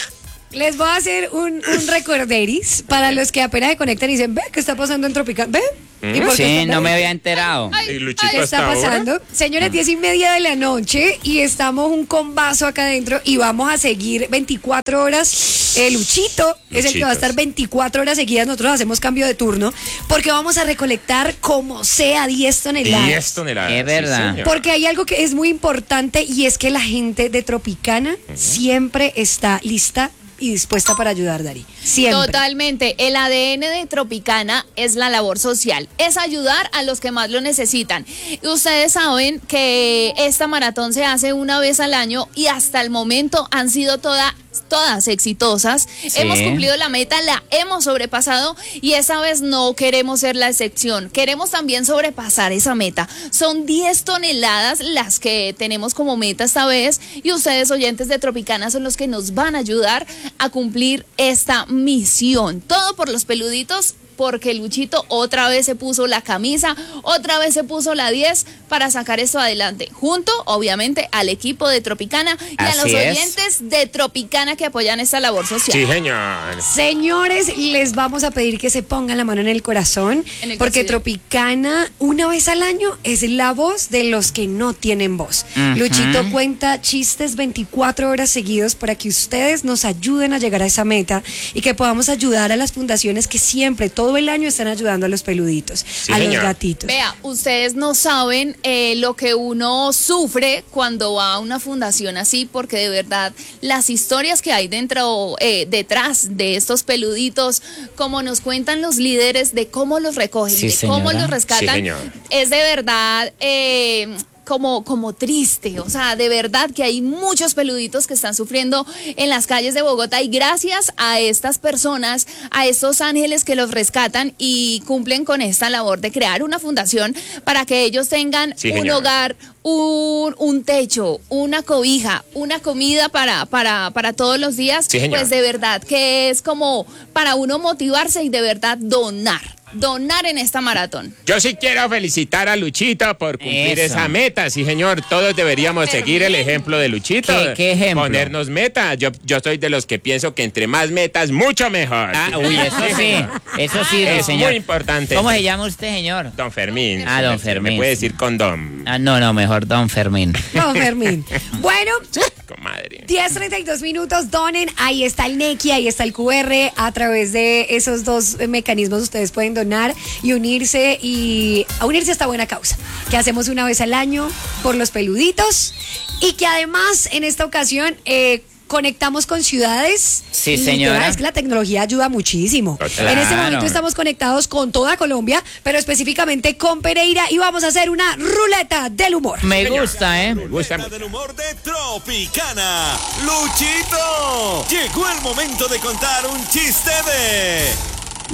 Speaker 1: les voy a hacer un, un recorderis para los que apenas se conectan y dicen, ve, ¿qué está pasando en Tropical? ¿Ve? ¿Y por qué
Speaker 2: Sí,
Speaker 1: está-
Speaker 2: no me había enterado.
Speaker 5: Y Luchito
Speaker 1: ¿Qué está
Speaker 5: hasta ahora.
Speaker 1: pasando? Señores, diez y media de la noche y estamos un combazo acá adentro y vamos a seguir veinticuatro horas. Eh, Luchito es el que va a estar
Speaker 5: Luchitos.
Speaker 1: veinticuatro horas seguidas. Nosotros hacemos cambio de turno porque vamos a recolectar como sea diez toneladas.
Speaker 5: diez toneladas.
Speaker 2: Es verdad.
Speaker 5: sí, señor.
Speaker 1: Porque hay algo que es muy importante y es que la gente de Tropicana siempre está lista y dispuesta para ayudar, Dari. Siempre.
Speaker 4: Totalmente. El A D N de Tropicana es la labor social, es ayudar a los que más lo necesitan. Y ustedes saben que esta maratón se hace una vez al año y hasta el momento han sido toda, todas exitosas.
Speaker 2: Sí.
Speaker 4: Hemos cumplido la meta, la hemos sobrepasado y esa vez no queremos ser la excepción. Queremos también sobrepasar esa meta. Son diez toneladas las que tenemos como meta esta vez y ustedes, oyentes de Tropicana, son los que nos van a ayudar a cumplir esta misión. Todo por los peluditos, porque Luchito otra vez se puso la camisa, otra vez se puso la diez para sacar esto adelante, junto obviamente al equipo de Tropicana y a
Speaker 2: Así
Speaker 4: los
Speaker 2: es.
Speaker 4: oyentes de Tropicana que apoyan esta labor social.
Speaker 5: Sí, señor.
Speaker 1: Señores, les vamos a pedir que se pongan la mano en el corazón,
Speaker 4: En el
Speaker 1: porque
Speaker 4: cocido.
Speaker 1: Tropicana, una vez al año, es la voz de los que no tienen voz.
Speaker 2: Ujú.
Speaker 1: Luchito cuenta chistes veinticuatro horas seguidos para que ustedes nos ayuden a llegar a esa meta y que podamos ayudar a las fundaciones que siempre, todo el año, están ayudando a los peluditos,
Speaker 5: Sí,
Speaker 1: a
Speaker 5: señor.
Speaker 1: los gatitos.
Speaker 4: Vea, ustedes no saben eh, lo que uno sufre cuando va a una fundación así, porque de verdad las historias que hay dentro, eh, detrás de estos peluditos, como nos cuentan los líderes de cómo los recogen,
Speaker 2: Sí,
Speaker 4: de cómo
Speaker 2: señora.
Speaker 4: los rescatan,
Speaker 5: Sí, señor.
Speaker 4: es de verdad... eh, Como, como triste, o sea, de verdad que hay muchos peluditos que están sufriendo en las calles de Bogotá y gracias a estas personas, a estos ángeles que los rescatan y cumplen con esta labor de crear una fundación para que ellos tengan
Speaker 5: Sí,
Speaker 4: un
Speaker 5: señora.
Speaker 4: hogar, un, un techo, una cobija, una comida para, para, para todos los días,
Speaker 5: Sí, señora.
Speaker 4: pues de verdad que es como para uno motivarse y de verdad donar, donar en esta maratón.
Speaker 5: Yo sí quiero felicitar a Luchito por cumplir
Speaker 2: Eso.
Speaker 5: esa meta, sí señor. Todos deberíamos seguir el ejemplo de Luchito.
Speaker 2: ¿Qué- qué ejemplo?
Speaker 5: Ponernos metas. Yo, yo soy de los que pienso que entre más metas, mucho mejor.
Speaker 2: Ah, uy, eso sí, eso sí,
Speaker 5: Es
Speaker 2: señor.
Speaker 5: muy importante.
Speaker 2: ¿Cómo se llama usted, señor?
Speaker 5: Don Fermín.
Speaker 2: Ah, don
Speaker 5: Me-
Speaker 2: Fermín.
Speaker 5: Me puede decir condón.
Speaker 2: Ah, no, no, mejor Don Fermín.
Speaker 1: No, Fermín. Bueno,
Speaker 5: Comadre.
Speaker 1: diez treinta y dos minutos, donen, ahí está el Nequi, ahí está el Q R, a través de esos dos eh, mecanismos ustedes pueden donar y unirse y a unirse a esta buena causa, que hacemos una vez al año por los peluditos y que además en esta ocasión eh, conectamos con ciudades.
Speaker 2: Sí,
Speaker 1: Literal,
Speaker 2: señora.
Speaker 1: es que la tecnología ayuda muchísimo.
Speaker 5: Claro.
Speaker 1: En este momento estamos conectados con toda Colombia, pero específicamente con Pereira y vamos a hacer una ruleta del humor.
Speaker 2: Me gusta, ¿eh?
Speaker 5: Me gusta.
Speaker 9: Del humor de Tropicana. Luchito, llegó el momento de contar un chiste de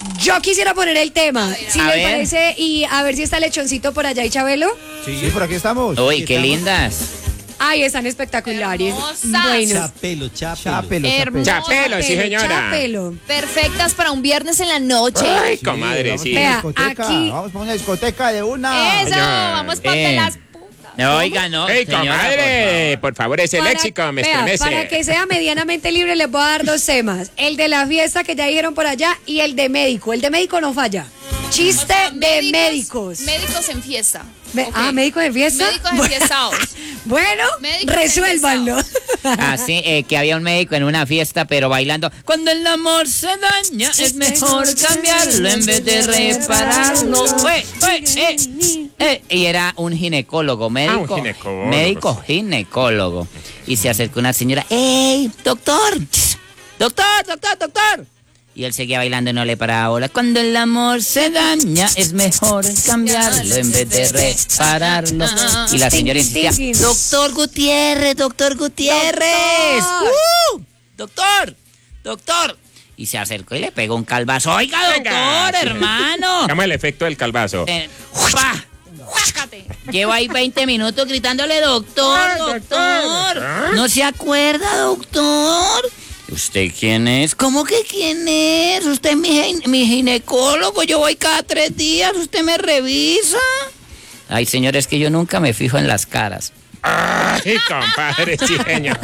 Speaker 1: Yo quisiera poner el tema, si
Speaker 14: A
Speaker 1: les
Speaker 14: ver.
Speaker 1: parece, y a ver si está Lechoncito por allá y Chabelo.
Speaker 7: Sí, por aquí estamos.
Speaker 14: Uy, qué lindas.
Speaker 1: Ay, están espectaculares.
Speaker 4: Hermosas.
Speaker 1: Bueno.
Speaker 6: Chapelo, chapelo.
Speaker 7: Chapelo,
Speaker 4: Hermosas.
Speaker 5: Chapelo, sí, señora.
Speaker 1: Chapelo.
Speaker 4: Perfectas para un viernes en la noche.
Speaker 5: Ay,
Speaker 7: Sí,
Speaker 5: comadre,
Speaker 7: vamos
Speaker 5: sí.
Speaker 7: para
Speaker 1: Vea,
Speaker 7: una discoteca,
Speaker 1: aquí-
Speaker 7: Vamos para una discoteca de una.
Speaker 4: Eso,
Speaker 5: Señor.
Speaker 4: vamos para
Speaker 14: Eh.
Speaker 4: las
Speaker 14: No, oiga, no.
Speaker 5: ¡Ey,
Speaker 14: señora,
Speaker 5: comadre! Por favor, ese
Speaker 1: Para-
Speaker 5: léxico me
Speaker 1: vea,
Speaker 5: estremece.
Speaker 1: para que sea medianamente libre les voy a dar dos temas. El de la fiesta que ya dijeron por allá y el de médico. El de médico no falla. Chiste
Speaker 4: O sea,
Speaker 1: de médicos.
Speaker 4: Médicos en fiesta.
Speaker 1: Me-
Speaker 4: Ok.
Speaker 1: Ah, médicos de fiesta.
Speaker 4: Médicos
Speaker 1: Bueno,
Speaker 4: enfiestados.
Speaker 1: Bueno,
Speaker 4: Médicos
Speaker 1: resuélvanlo.
Speaker 14: Así eh, que había un médico en una fiesta, pero bailando. Cuando el amor se daña, es mejor cambiarlo en vez de repararlo. Ué, ué, eh, eh. Y era un ginecólogo, médico.
Speaker 5: Ah, un ginecólogo.
Speaker 14: Médico ginecólogo. Y se acercó una señora. ¡Ey, doctor! ¡Doctor, doctor, doctor! Y él seguía bailando y no le paraba bola. Cuando el amor se daña, es mejor cambiarlo en vez de repararlo. Y la señora insistía, doctor Gutiérrez, doctor Gutiérrez.
Speaker 1: Doctor.
Speaker 14: ¡Uh! Doctor, doctor. Y se acercó y le pegó un calvazo. Oiga, doctor,
Speaker 5: Venga, sí.
Speaker 14: hermano.
Speaker 5: Hagamos el efecto del calvazo.
Speaker 14: Eh, ¡pa! Llevo ahí veinte minutos gritándole, doctor, doctor. ¿No se acuerda, doctor? ¿Usted quién es? ¿Cómo que quién es? Usted es mi, gin- mi ginecólogo. Yo voy cada tres días. ¿Usted me revisa? Ay, señor, es que yo nunca me fijo en las caras.
Speaker 5: Ay, compadre, sí, señor.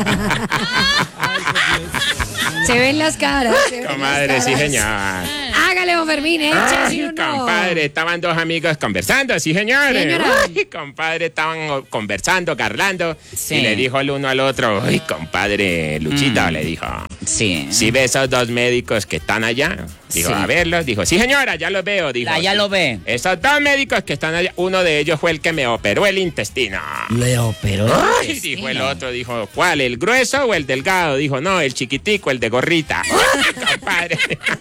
Speaker 1: Se ven las caras. se ven las
Speaker 5: Comadre, sí,
Speaker 1: caras.
Speaker 5: señor.
Speaker 1: Hágale, don Fermín, eche, ¿sí
Speaker 5: Ay,
Speaker 1: o no?
Speaker 5: compadre, estaban dos amigos conversando, sí, señores.
Speaker 1: Señora.
Speaker 5: Ay, compadre, estaban oh, conversando, carlando.
Speaker 14: Sí.
Speaker 5: Y le dijo el uno al otro, ay, compadre, Luchito,
Speaker 14: Mm.
Speaker 5: le dijo.
Speaker 14: Sí.
Speaker 5: ¿Sí ve esos dos médicos que están allá? Dijo,
Speaker 14: Sí.
Speaker 5: a verlos. Dijo, sí, señora, ya los veo. Dijo,
Speaker 14: Ah, ya
Speaker 5: "Sí.
Speaker 14: lo ve.
Speaker 5: Esos dos médicos que están allá, uno de ellos fue el que me operó el intestino.
Speaker 14: Le operó.
Speaker 5: Ay, dijo el otro, dijo, ¿cuál? ¿El grueso o el delgado? Dijo, no, el chiquitico, el de gorrita. Ay, compadre.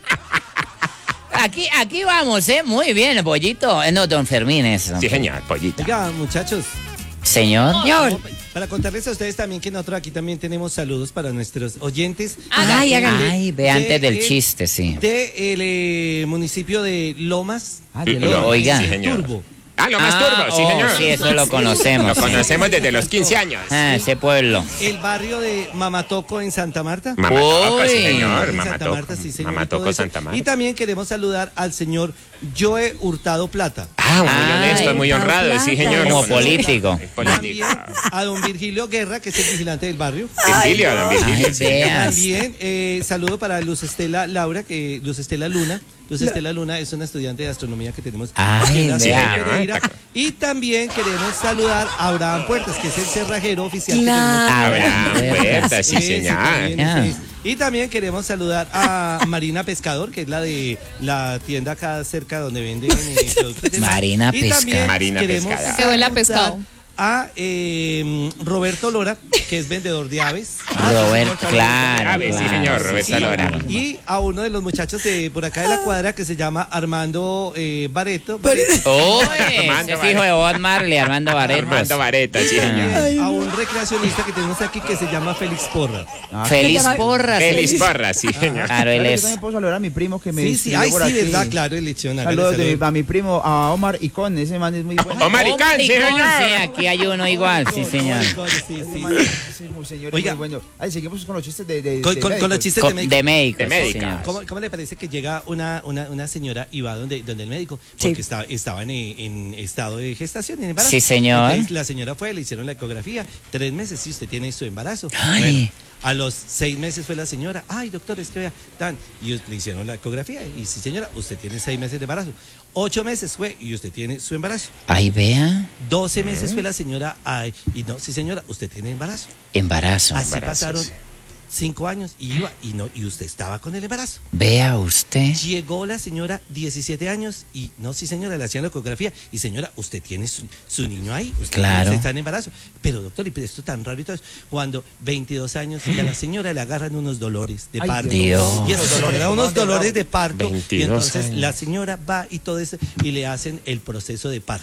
Speaker 14: Aquí, aquí vamos, ¿eh? Muy bien, pollito. Eh, No, don Fermín es.
Speaker 5: Sí, señor, pollita.
Speaker 6: Oiga, muchachos,
Speaker 14: Señor.
Speaker 1: Señor.
Speaker 6: para contarles a ustedes también que nosotros aquí también tenemos saludos para nuestros oyentes.
Speaker 1: Ay, háganle.
Speaker 14: Ay, ve antes del
Speaker 6: De-
Speaker 14: chiste, sí.
Speaker 6: De el eh, municipio de Lomas.
Speaker 7: Ah, de
Speaker 5: Lo-
Speaker 7: Lomas.
Speaker 14: Oiga.
Speaker 5: Sí, señor.
Speaker 6: Turbo.
Speaker 5: Ah, lo más
Speaker 14: Ah,
Speaker 5: turbo, sí,
Speaker 14: oh,
Speaker 5: señor.
Speaker 14: sí, eso lo conocemos.
Speaker 5: Lo
Speaker 14: sí.
Speaker 5: conocemos desde los quince años.
Speaker 14: Ah, ese pueblo.
Speaker 6: El barrio de Mamatoco en Santa Marta.
Speaker 5: Mamatoco, sí,
Speaker 14: Uy.
Speaker 5: señor.
Speaker 6: En Santa
Speaker 5: Mamatoco.
Speaker 6: Marta, sí, señor, y
Speaker 5: Mamatoco,
Speaker 6: todo eso.
Speaker 5: Santa Marta.
Speaker 6: Y también queremos saludar al señor Joe Hurtado Plata.
Speaker 5: Ah, muy
Speaker 14: Ay,
Speaker 5: honesto, muy honrado, sí, señor.
Speaker 14: Como
Speaker 5: Lo conozco.
Speaker 14: político.
Speaker 5: Político.
Speaker 6: También a don Virgilio Guerra, que es el vigilante del barrio.
Speaker 5: Virgilio, don Virgilio.
Speaker 14: Ay,
Speaker 5: sí.
Speaker 14: vea.
Speaker 6: También eh, saludo para Luz Estela Laura, que Luz Estela Luna. Luz Estela Luna es una estudiante de astronomía que tenemos
Speaker 14: Ay,
Speaker 6: aquí en la ciudad
Speaker 14: vea.
Speaker 6: de Pereira. Y también queremos saludar a Abraham Puertas, que es el cerrajero oficial que
Speaker 1: Claro.
Speaker 6: tenemos.
Speaker 5: Abraham Puertas, sí,
Speaker 6: Ese
Speaker 5: señor.
Speaker 6: también,
Speaker 14: Ya.
Speaker 6: ese es. Y también queremos saludar a Marina Pescador, que es la de la tienda acá cerca donde venden eh, productos de mar.
Speaker 14: Marina
Speaker 6: Y también
Speaker 14: Pescador.
Speaker 5: Marina
Speaker 6: queremos
Speaker 5: Pescador.
Speaker 4: Qué huele a
Speaker 6: saludar
Speaker 4: pescado.
Speaker 6: A eh, Roberto Lora, que es vendedor de aves.
Speaker 14: Roberto, claro.
Speaker 5: Aves, sí,
Speaker 14: claro,
Speaker 5: señor, Roberto
Speaker 6: Sí,
Speaker 5: Lora.
Speaker 6: y a uno de los muchachos de por acá de la cuadra que se llama Armando eh, Bareto. Bareto.
Speaker 14: Oye,
Speaker 5: Armando
Speaker 14: ese es hijo de Bob Marley, Armando Barretos.
Speaker 5: Armando Vareta, sí, señor.
Speaker 6: También a un recreacionista que tenemos aquí que se llama Félix Porra.
Speaker 7: Ah,
Speaker 14: Feliz Porras.
Speaker 5: Félix Porras, sí, señor.
Speaker 14: Claro, él
Speaker 7: Yo
Speaker 14: es.
Speaker 7: también puedo saludar a mi primo que me
Speaker 6: Sí, sí,
Speaker 7: escribió
Speaker 6: ay,
Speaker 7: por
Speaker 6: sí,
Speaker 7: aquí.
Speaker 6: verdad, claro, el lechón. hágale
Speaker 7: Saludos de mi-
Speaker 6: saludo.
Speaker 7: a mi primo, a Omar Icón, ese man es muy bueno.
Speaker 5: Omar Icán, sí,
Speaker 14: Maricón,
Speaker 5: señor.
Speaker 14: sí, aquí hay uno igual, sí, señor.
Speaker 6: Sí,
Speaker 7: Ese
Speaker 6: sí.
Speaker 7: man es muy señor,
Speaker 6: Oiga.
Speaker 7: muy bueno. Ay, seguimos con los chistes de, de,
Speaker 6: Con,
Speaker 7: de
Speaker 6: con- con los
Speaker 7: médicos.
Speaker 6: chistes
Speaker 14: Co-
Speaker 6: de médico.
Speaker 14: De médicos,
Speaker 5: De
Speaker 14: sí,
Speaker 5: médica.
Speaker 14: señor.
Speaker 6: ¿Cómo, cómo le parece que llega una, una, una señora y va donde, donde el médico? Porque
Speaker 1: Sí.
Speaker 6: estaba, estaba en, en estado de gestación, en embarazo.
Speaker 14: Sí, señor.
Speaker 6: Entonces, la señora fue, le hicieron la ecografía. Tres meses, sí, usted tiene su embarazo.
Speaker 14: Ay.
Speaker 6: Bueno, a los seis meses fue la señora. Ay, doctor, es que vea, tan. Y le hicieron la ecografía. Y sí, señora, usted tiene seis meses de embarazo. Ocho meses fue y usted tiene su embarazo.
Speaker 14: Ay, vea.
Speaker 6: Doce meses fue la señora. Ay, y no, sí, señora, usted tiene embarazo.
Speaker 14: Embarazo.
Speaker 6: Así
Speaker 5: Embarazos.
Speaker 6: pasaron cinco años y iba y no y usted estaba con el embarazo.
Speaker 14: Vea usted.
Speaker 6: Llegó la señora, diecisiete años, y no, sí señora, le hacían la ecografía. Y señora, usted tiene su, su niño ahí, usted,
Speaker 14: Claro.
Speaker 6: usted está en embarazo. Pero doctor, y esto tan raro y todo eso. Cuando veintidós años, y a la señora le agarran unos dolores de
Speaker 7: Ay,
Speaker 6: parto.
Speaker 14: Dios.
Speaker 6: Y esos dolores, unos dolores de parto. Y
Speaker 5: veintidós
Speaker 6: entonces
Speaker 5: años.
Speaker 6: la señora va y todo eso, y le hacen el proceso de parto.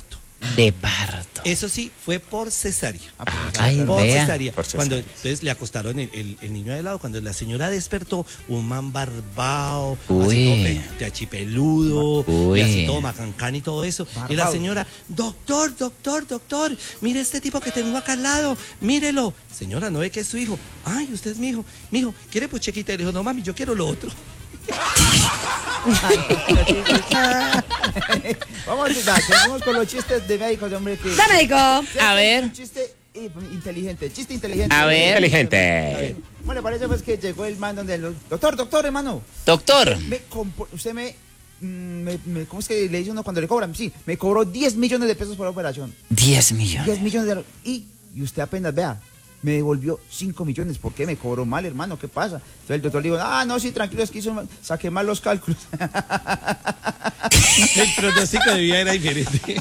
Speaker 14: De parto.
Speaker 6: Eso sí, fue por cesárea.
Speaker 14: Ay,
Speaker 6: por
Speaker 14: vea.
Speaker 6: cesárea.
Speaker 5: Por cesárea.
Speaker 6: Cuando entonces le acostaron el, el- el niño de lado, cuando la señora despertó, un man barbado,
Speaker 14: Uy.
Speaker 6: así todo pe- de achipeludo,
Speaker 14: Uy.
Speaker 6: y así todo macancán y todo eso. Y la
Speaker 7: Barbado.
Speaker 6: señora, doctor, doctor, doctor, mire este tipo que tengo acá al lado, mírelo. Señora, ¿no ve que es su hijo? Ay, usted es mi hijo. Mi hijo, ¿quiere puchequita? Y le dijo, no mami, yo quiero lo otro.
Speaker 7: Vamos, ya, seguimos con los chistes de médicos, hombre. Que,
Speaker 1: Da, médico.
Speaker 14: A ver.
Speaker 7: Un chiste eh, inteligente, chiste inteligente.
Speaker 14: A ver.
Speaker 5: Inteligente.
Speaker 7: Bueno, parece pues que llegó el man donde el doctor, doctor, hermano.
Speaker 14: Doctor.
Speaker 7: Me compo- usted me, mm, me, me- ¿cómo es que le dice uno cuando le cobran? Sí, me cobró diez millones de pesos por la operación.
Speaker 14: diez millones.
Speaker 7: diez millones de y, y usted apenas vea, me devolvió cinco millones. ¿Por qué? Me cobró mal, hermano, ¿qué pasa? Entonces el doctor le dijo, ah, no, sí, tranquilo, es que hizo mal- saqué mal los cálculos.
Speaker 6: El pronóstico de vida era diferente.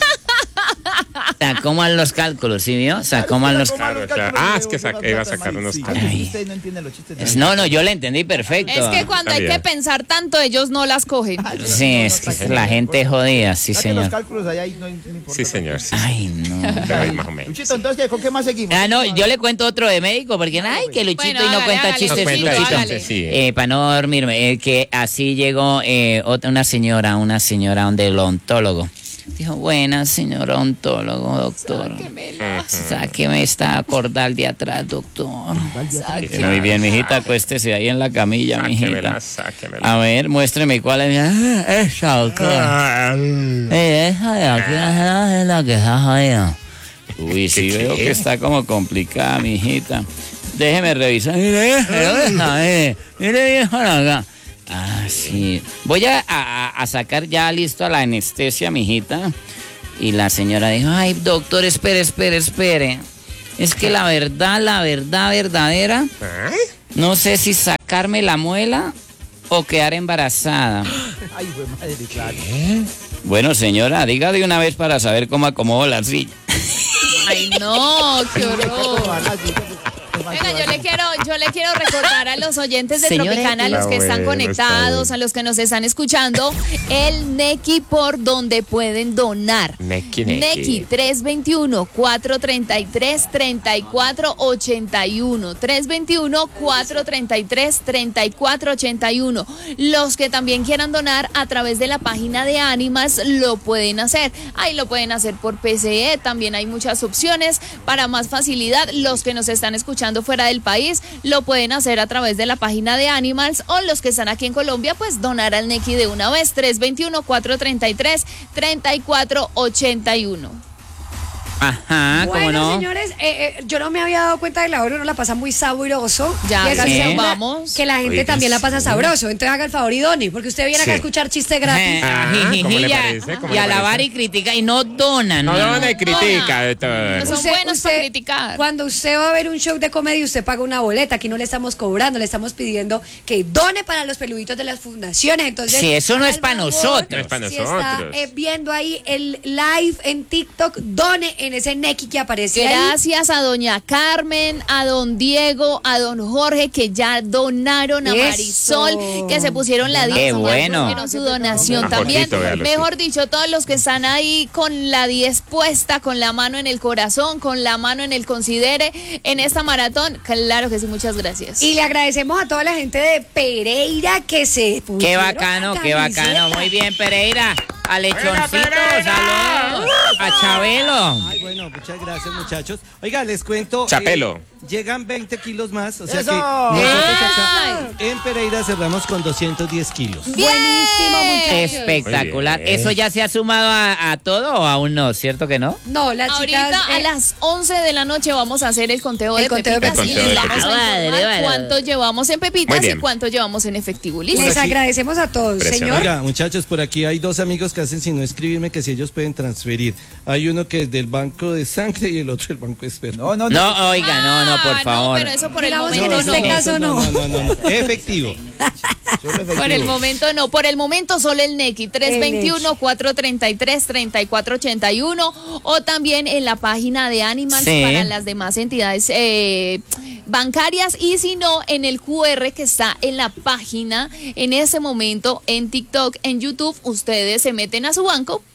Speaker 14: Sacó mal los cálculos, ¿sí vio? Sacó mal los
Speaker 7: Sacó mal
Speaker 14: cálculos.
Speaker 7: los
Speaker 5: Claro,
Speaker 7: cálculos,
Speaker 5: ah,
Speaker 7: me
Speaker 5: es que
Speaker 7: devolvió
Speaker 5: sa-
Speaker 7: la
Speaker 5: iba a
Speaker 7: plata
Speaker 5: sacar
Speaker 7: mal.
Speaker 5: unos
Speaker 7: Sí,
Speaker 5: cálculos.
Speaker 7: Ustedes no entienden los chistes. de
Speaker 14: Es- No, no, yo le entendí perfecto.
Speaker 4: Es que cuando hay que
Speaker 5: También.
Speaker 4: pensar tanto, ellos no las cogen.
Speaker 14: Sí, es que la gente jodida, sí,
Speaker 7: Saquen los
Speaker 14: señor.
Speaker 7: cálculos allá y no, no importa.
Speaker 5: Sí, señor, sí.
Speaker 14: Ay, no.
Speaker 5: Pero ahí más o menos.
Speaker 7: Luchito, entonces, ¿qué? ¿Con qué más seguimos?
Speaker 14: Ah, no, yo le cuento otro de médico, porque ay, que Luchito
Speaker 4: Bueno,
Speaker 14: y no
Speaker 4: hágale,
Speaker 14: cuenta
Speaker 4: hágale,
Speaker 14: chistes,
Speaker 5: No cuenta
Speaker 14: Luchito.
Speaker 5: chistes, sí.
Speaker 14: Eh, para no dormirme, eh, que así llegó eh, otra, una señora, una señora donde el ontólogo. Dijo, buena señora ontólogo, doctor. Sáqueme esta cordal de atrás, doctor. Muy bien, mijita, acuéstese ahí en la camilla, mijita.
Speaker 5: Sáquemela, sáquemela.
Speaker 14: A ver, muéstreme cuál es. Ah, esa, doctor. Eh, esa de aquí es la que está jodida. Uy, sí
Speaker 5: ¿Qué,
Speaker 14: veo
Speaker 5: qué?
Speaker 14: que está como complicada, mijita. Déjeme revisar. Mire, mire, mire bien para acá. Ah, sí. Voy a, a- a sacar ya listo a la anestesia, mijita. Y la señora dijo, ay, doctor, espere, espere, espere. Es que la verdad, la verdad verdadera, no sé si sacarme la muela o quedar embarazada.
Speaker 7: Ay, güey, madre, claro.
Speaker 14: Bueno, señora, diga de una vez para saber cómo acomodo la silla.
Speaker 4: Ay, no, qué horror. Venga, yo le quiero, yo le quiero recordar a los oyentes de
Speaker 14: Señores,
Speaker 4: Tropicana, a los que
Speaker 5: está
Speaker 4: están
Speaker 5: bueno, está
Speaker 4: conectados,
Speaker 5: bueno.
Speaker 4: a los que nos están escuchando, el Nequi por donde pueden donar.
Speaker 5: Nequi, Nequi.
Speaker 4: Nequi tres dos uno, cuatro tres tres, tres cuatro ocho uno. tres dos uno, cuatro tres tres, tres cuatro ocho uno. Los que también quieran donar a través de la página de Ánimas lo pueden hacer. Ahí lo pueden hacer por P C E, también hay muchas opciones para más facilidad. Los que nos están escuchando fuera del país lo pueden hacer a través de la página de Animals, o los que están aquí en Colombia, pues donar al Nequi de una vez. tres dos uno, cuatro tres tres, tres cuatro ocho uno.
Speaker 14: Ajá, ¿cómo
Speaker 1: Bueno,
Speaker 14: no?
Speaker 1: señores, eh, eh, yo no me había dado cuenta de la hora, uno la pasa muy sabroso.
Speaker 4: Ya,
Speaker 1: Y así
Speaker 14: sí.
Speaker 1: segura
Speaker 4: Vamos.
Speaker 1: que la gente
Speaker 5: Oiga,
Speaker 1: también la pasa
Speaker 5: sí.
Speaker 1: sabroso. Entonces haga el favor y done, porque usted viene acá a
Speaker 5: Sí.
Speaker 1: escuchar chiste gratis.
Speaker 5: Ah,
Speaker 14: Ajá,
Speaker 5: ¿cómo le
Speaker 14: y a-
Speaker 5: parece? ¿Cómo
Speaker 14: y
Speaker 5: le
Speaker 14: alabar
Speaker 5: parece?
Speaker 14: y criticar y no donan.
Speaker 5: No, no,
Speaker 14: no.
Speaker 5: me critica de todo.
Speaker 4: Son buenos para criticar.
Speaker 1: Cuando usted va a ver un show de comedia, usted paga una boleta. Aquí no le estamos cobrando, le estamos pidiendo que done para los peluditos de las fundaciones. Entonces,
Speaker 14: Sí, eso no es
Speaker 1: al
Speaker 14: para
Speaker 1: favor,
Speaker 14: nosotros.
Speaker 5: No es para
Speaker 1: si
Speaker 5: nosotros.
Speaker 1: está eh, viendo ahí el live en TikTok, done en ese Nequi que aparece ahí.
Speaker 4: Gracias a doña Carmen, a don Diego, a don Jorge, que ya donaron, a
Speaker 1: Eso.
Speaker 4: Marisol, que se pusieron la diez.
Speaker 14: Qué
Speaker 4: ya
Speaker 14: bueno.
Speaker 4: pusieron su donación
Speaker 5: A
Speaker 4: también.
Speaker 5: Jorgito, véalo,
Speaker 4: Mejor
Speaker 5: sí.
Speaker 4: dicho, todos los que están ahí con la diez puesta, con la mano en el corazón, con la mano en el considere, en esta maratón, claro que sí, muchas gracias.
Speaker 1: Y le agradecemos a toda la gente de Pereira que se pusieron
Speaker 14: Qué
Speaker 1: la
Speaker 14: bacano, qué
Speaker 1: camiseta.
Speaker 14: bacano. Muy bien, Pereira. A Lechoncito, saludos. A Chabelo.
Speaker 6: Ay, bueno, muchas gracias, muchachos. Oiga, les cuento.
Speaker 5: Chapelo.
Speaker 6: eh, llegan veinte kilos más. O sea
Speaker 7: ¡Eso!
Speaker 6: que nosotros
Speaker 4: ¡Ay!
Speaker 6: acá en Pereira cerramos con doscientos diez kilos.
Speaker 1: Buenísimo, muchachos.
Speaker 14: Espectacular.
Speaker 5: Muy bien.
Speaker 14: ¿Eso ya se ha sumado a, a todo o aún no? ¿Cierto que no?
Speaker 1: No, las
Speaker 4: Ahorita
Speaker 1: chicas.
Speaker 4: a
Speaker 1: eh,
Speaker 4: las once de la noche vamos a hacer el conteo
Speaker 1: El
Speaker 4: de
Speaker 1: conteo de
Speaker 4: pepitas
Speaker 5: pepitas.
Speaker 4: y les
Speaker 5: El
Speaker 4: vamos
Speaker 5: conteo
Speaker 4: a
Speaker 14: de
Speaker 4: informar
Speaker 14: pepitas.
Speaker 4: cuánto llevamos en
Speaker 5: Muy
Speaker 4: pepitas y
Speaker 5: bien.
Speaker 4: cuánto llevamos en efectivo. ¿Listo?
Speaker 1: les
Speaker 6: Por aquí.
Speaker 1: agradecemos a todos,
Speaker 5: Impresionante.
Speaker 1: señor.
Speaker 6: Oiga, muchachos, por aquí hay dos amigos que hacen sino escribirme que si ellos pueden transferir. Hay uno que es del banco de sangre y el otro del banco de esperma.
Speaker 7: No, no, no.
Speaker 14: No, oiga, no, no, por
Speaker 4: Ah,
Speaker 14: favor.
Speaker 4: No, pero eso por el
Speaker 1: Digamos que
Speaker 4: momento
Speaker 1: en este
Speaker 4: no.
Speaker 1: caso no.
Speaker 6: No, no, no, no. Efectivo.
Speaker 7: Solo efectivo.
Speaker 4: Por el momento no, por el momento solo el Nequi, tres dos uno, cuatro tres tres, tres cuatro ocho uno, o también en la página de Animals
Speaker 14: Sí.
Speaker 4: para las demás entidades eh, bancarias, y si no, en el Q R que está en la página en ese momento, en TikTok, en YouTube, ustedes se meten a su banco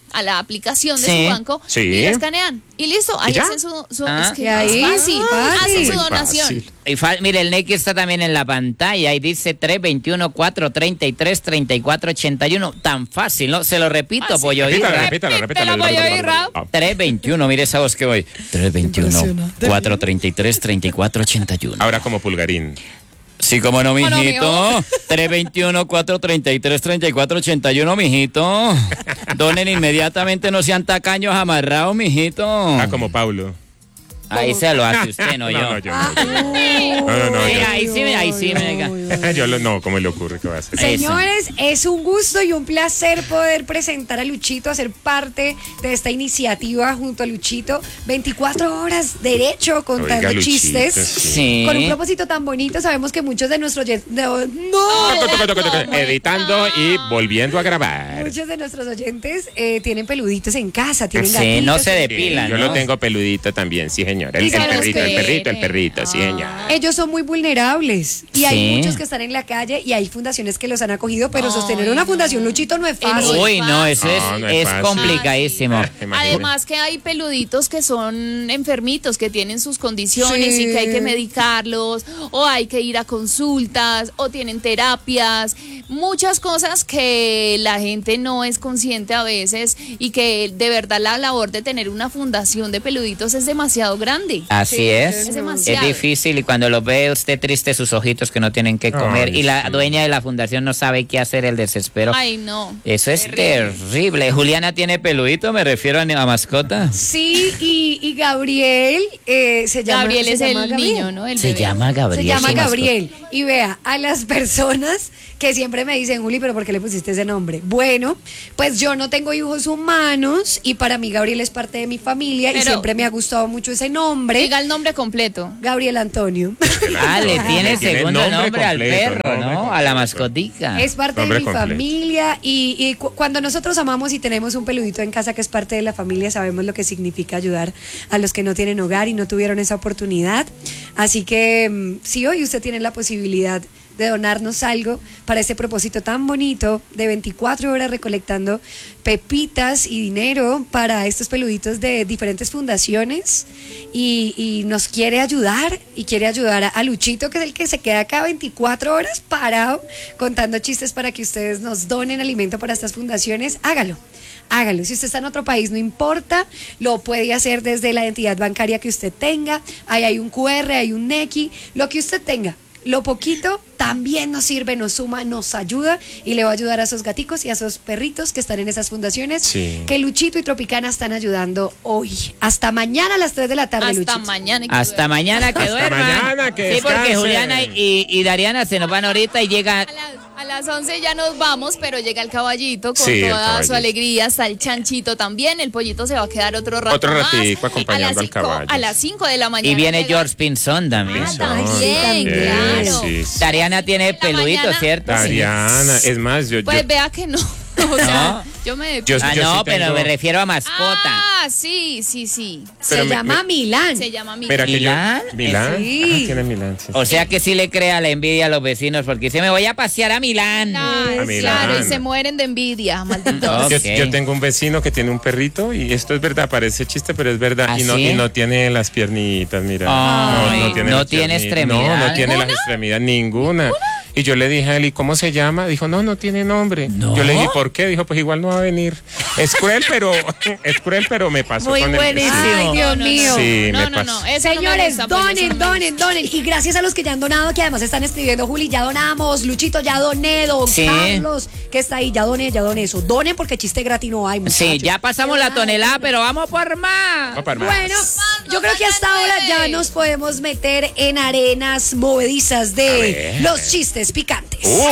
Speaker 4: a la aplicación de
Speaker 14: Sí.
Speaker 4: su banco
Speaker 5: Sí.
Speaker 4: y la escanean. Y listo, ahí
Speaker 5: ¿Y ya?
Speaker 4: hacen su, su
Speaker 14: Ah.
Speaker 4: es que
Speaker 1: ¿Y
Speaker 4: es
Speaker 1: ahí?
Speaker 4: fácil,
Speaker 1: Fácil.
Speaker 4: hacen su
Speaker 5: Muy
Speaker 4: donación.
Speaker 5: fácil.
Speaker 14: Y fa- mire, el Nequi está también en la pantalla y dice tres veintiuno, cuatro treinta y tres, treinta y cuatro ochenta y uno. Tan fácil, ¿no? Se lo repito,
Speaker 4: Fácil.
Speaker 14: Pollo
Speaker 5: Repítalo,
Speaker 14: Irra.
Speaker 5: repítalo, repítalo.
Speaker 4: Repítelo, Pollo Irra.
Speaker 14: tres veintiuno, mire esa voz que voy. tres veintiuno, cuatro treinta y tres, treinta y cuatro ochenta y uno.
Speaker 5: Ahora como pulgarín.
Speaker 14: Sí, como no,
Speaker 4: ¿Cómo no,
Speaker 14: mijito. tres veintiuno, cuatro treinta y tres, treinta y cuatro ochenta y uno, mijito. Donen inmediatamente, no sean tacaños amarrados, mijito.
Speaker 5: Ah, como Paulo.
Speaker 14: Ahí se lo hace usted, no, yo.
Speaker 5: No, no, yo no. No, no, no.
Speaker 14: Sí,
Speaker 5: yo-
Speaker 14: ahí sí, ahí sí, me
Speaker 5: Yo lo, no, ¿cómo le ocurre que va a hacer?
Speaker 1: Señores, es un gusto y un placer poder presentar a Luchito, hacer parte de esta iniciativa junto a Luchito. veinticuatro horas derecho contando
Speaker 5: Oiga, Luchito,
Speaker 1: chistes.
Speaker 14: sí.
Speaker 1: Con un propósito tan bonito, sabemos que muchos de nuestros oyentes... ¡No!
Speaker 5: Toco, toco, toco, toco. Editando y volviendo a grabar.
Speaker 1: Muchos de nuestros oyentes eh, tienen peluditos en casa, tienen
Speaker 14: Sí,
Speaker 1: gatitos.
Speaker 14: no se
Speaker 5: Sí,
Speaker 14: depilan,
Speaker 5: yo
Speaker 14: ¿no?
Speaker 5: lo tengo peludito también, sí, señor. El,
Speaker 1: Y
Speaker 5: el
Speaker 1: se los
Speaker 5: perrito, el
Speaker 4: quiere.
Speaker 5: perrito, el perrito, sí, señor.
Speaker 1: Ellos son muy vulnerables y
Speaker 14: Sí.
Speaker 1: hay muchos que están en la calle y hay fundaciones que los han acogido, pero sostener una fundación, Luchito, no es fácil.
Speaker 14: Uy, no, eso es,
Speaker 5: No, no es
Speaker 14: es
Speaker 5: fácil.
Speaker 14: complicadísimo.
Speaker 5: Imagínate.
Speaker 4: Además que hay peluditos que son enfermitos, que tienen sus condiciones
Speaker 1: Sí.
Speaker 4: y que hay que medicarlos, o hay que ir a consultas, o tienen terapias, muchas cosas que la gente no es consciente a veces y que de verdad la labor de tener una fundación de peluditos es demasiado grande.
Speaker 14: Así
Speaker 1: Sí,
Speaker 14: es.
Speaker 1: es
Speaker 14: Es
Speaker 4: demasiado.
Speaker 14: difícil y cuando lo ve usted triste sus ojitos que no tienen que comer
Speaker 5: Ay,
Speaker 14: y la
Speaker 5: sí.
Speaker 14: dueña de la fundación no sabe qué hacer, el desespero.
Speaker 4: Ay, no.
Speaker 14: Eso es terrible. Juliana tiene peludito, me refiero a, a mascota.
Speaker 1: Sí, y, y Gabriel eh, se llama
Speaker 4: Gabriel
Speaker 1: se
Speaker 4: es el
Speaker 1: llama Gabriel.
Speaker 4: niño, ¿no? El
Speaker 14: Se
Speaker 4: bebé.
Speaker 14: llama Gabriel.
Speaker 1: Se llama
Speaker 14: su mascota.
Speaker 1: Gabriel. Y vea, a las personas que siempre me dicen, Juli, ¿pero por qué le pusiste ese nombre? Bueno, pues yo no tengo hijos humanos y para mí Gabriel es parte de mi familia y
Speaker 4: Pero-
Speaker 1: siempre me ha gustado mucho ese nombre.
Speaker 4: Diga el nombre completo.
Speaker 1: Gabriel Antonio.
Speaker 14: Ah, le tiene
Speaker 5: Tiene
Speaker 14: segundo
Speaker 5: nombre
Speaker 14: nombre, al
Speaker 5: completo,
Speaker 14: perro,
Speaker 5: nombre
Speaker 14: ¿no? A la mascotica.
Speaker 1: Es parte
Speaker 5: Nombre
Speaker 1: de mi
Speaker 5: completo.
Speaker 1: familia y, y cu- cuando nosotros amamos y tenemos un peludito en casa que es parte de la familia, sabemos lo que significa ayudar a los que no tienen hogar y no tuvieron esa oportunidad. Así que mm, si hoy usted tiene la posibilidad de donarnos algo para este propósito tan bonito de veinticuatro horas recolectando pepitas y dinero para estos peluditos de diferentes fundaciones y, y nos quiere ayudar y quiere ayudar a, a Luchito, que es el que se queda acá veinticuatro horas parado contando chistes para que ustedes nos donen alimento para estas fundaciones, hágalo. Hágalo. Si usted está en otro país, no importa, lo puede hacer desde la entidad bancaria que usted tenga. Ahí hay un cu erre, hay un nequi, lo que usted tenga. Lo poquito también nos sirve, nos suma, nos ayuda y le va a ayudar a esos gaticos y a esos perritos que están en esas fundaciones
Speaker 5: Sí.
Speaker 1: que Luchito y Tropicana están ayudando hoy. Hasta mañana a las tres de la tarde,
Speaker 4: Hasta
Speaker 1: Luchito.
Speaker 4: mañana. y que
Speaker 14: Hasta mañana que
Speaker 5: Hasta
Speaker 14: duerman.
Speaker 5: mañana, que
Speaker 14: Sí, porque
Speaker 5: descansen.
Speaker 14: Juliana y, y Dariana se nos van ahorita y llega.
Speaker 4: A las, a las once ya nos vamos, pero llega el caballito con
Speaker 5: Sí, el
Speaker 4: toda
Speaker 5: caballito.
Speaker 4: su alegría, está el chanchito también, el pollito se va a quedar otro rato
Speaker 5: Otro
Speaker 4: más.
Speaker 5: ratico acompañando
Speaker 4: a las
Speaker 5: al
Speaker 4: cinco-
Speaker 5: caballo.
Speaker 4: A las cinco de la mañana.
Speaker 14: Y viene
Speaker 4: llega-
Speaker 14: George Pinzón también.
Speaker 4: Ah, también,
Speaker 5: Sí,
Speaker 4: claro.
Speaker 5: sí, sí.
Speaker 14: Dariana tiene
Speaker 4: la
Speaker 14: peludito,
Speaker 4: mañana.
Speaker 14: ¿cierto?
Speaker 5: Dariana, es más, yo, yo,
Speaker 4: Pues vea que no. O sea, yo me...
Speaker 5: Yo-
Speaker 14: Ah,
Speaker 5: yo
Speaker 14: no,
Speaker 5: sí
Speaker 14: pero
Speaker 5: tengo-
Speaker 14: me refiero a mascota.
Speaker 4: Ah, sí, sí, sí.
Speaker 5: Pero
Speaker 1: Se
Speaker 5: me-
Speaker 1: llama
Speaker 5: me-
Speaker 1: Milán.
Speaker 4: Se llama mi.
Speaker 5: Mira que yo,
Speaker 14: ¿Milán?
Speaker 5: Milán.
Speaker 1: Sí.
Speaker 5: Ah, tiene Milán, sí.
Speaker 14: O sea que sí le crea la envidia a los vecinos porque dice, me voy a pasear a Milán.
Speaker 4: Ah,
Speaker 5: A Milán.
Speaker 4: claro, y se mueren de envidia, maldito.
Speaker 14: Ok.
Speaker 5: Yo, yo tengo un vecino que tiene un perrito y esto es verdad, parece chiste, pero es verdad.
Speaker 14: ¿Ah,
Speaker 5: y, no,
Speaker 14: sí?
Speaker 5: y no tiene las piernitas, mira.
Speaker 14: Ay,
Speaker 5: no, no tiene,
Speaker 14: no
Speaker 5: las
Speaker 14: tiene
Speaker 5: piernitas.
Speaker 14: extremidades.
Speaker 5: No, no tiene las extremidades, ninguna. Y yo le dije a él, ¿y cómo se llama? Dijo, no, no tiene nombre.
Speaker 14: ¿No?
Speaker 5: Yo le dije, ¿por qué? Dijo, pues igual no va a venir. Es cruel, pero es cruel, pero me pasó
Speaker 14: Muy
Speaker 5: con el
Speaker 14: buenísimo.
Speaker 1: Ay, Dios
Speaker 4: No, no,
Speaker 1: mío.
Speaker 5: Sí,
Speaker 4: No,
Speaker 5: me
Speaker 4: no,
Speaker 5: pasó.
Speaker 4: no. Eso no me
Speaker 1: Señores,
Speaker 4: gusta, pues, eso
Speaker 1: donen,
Speaker 4: no me
Speaker 1: donen, donen. Y gracias a los que ya han donado, que además están escribiendo, Juli, ya donamos, Luchito, ya doné, don
Speaker 14: Sí.
Speaker 1: Carlos, que está ahí, ya doné, ya doné eso. Donen porque chiste gratis no hay, muchachos.
Speaker 14: Sí, ya pasamos la tonelada, pero vamos por más.
Speaker 5: Vamos para más.
Speaker 1: Bueno, yo creo que hasta ahora ya nos podemos meter en arenas movedizas de
Speaker 5: ver.
Speaker 1: los chistes picantes.
Speaker 5: ¡Ufo!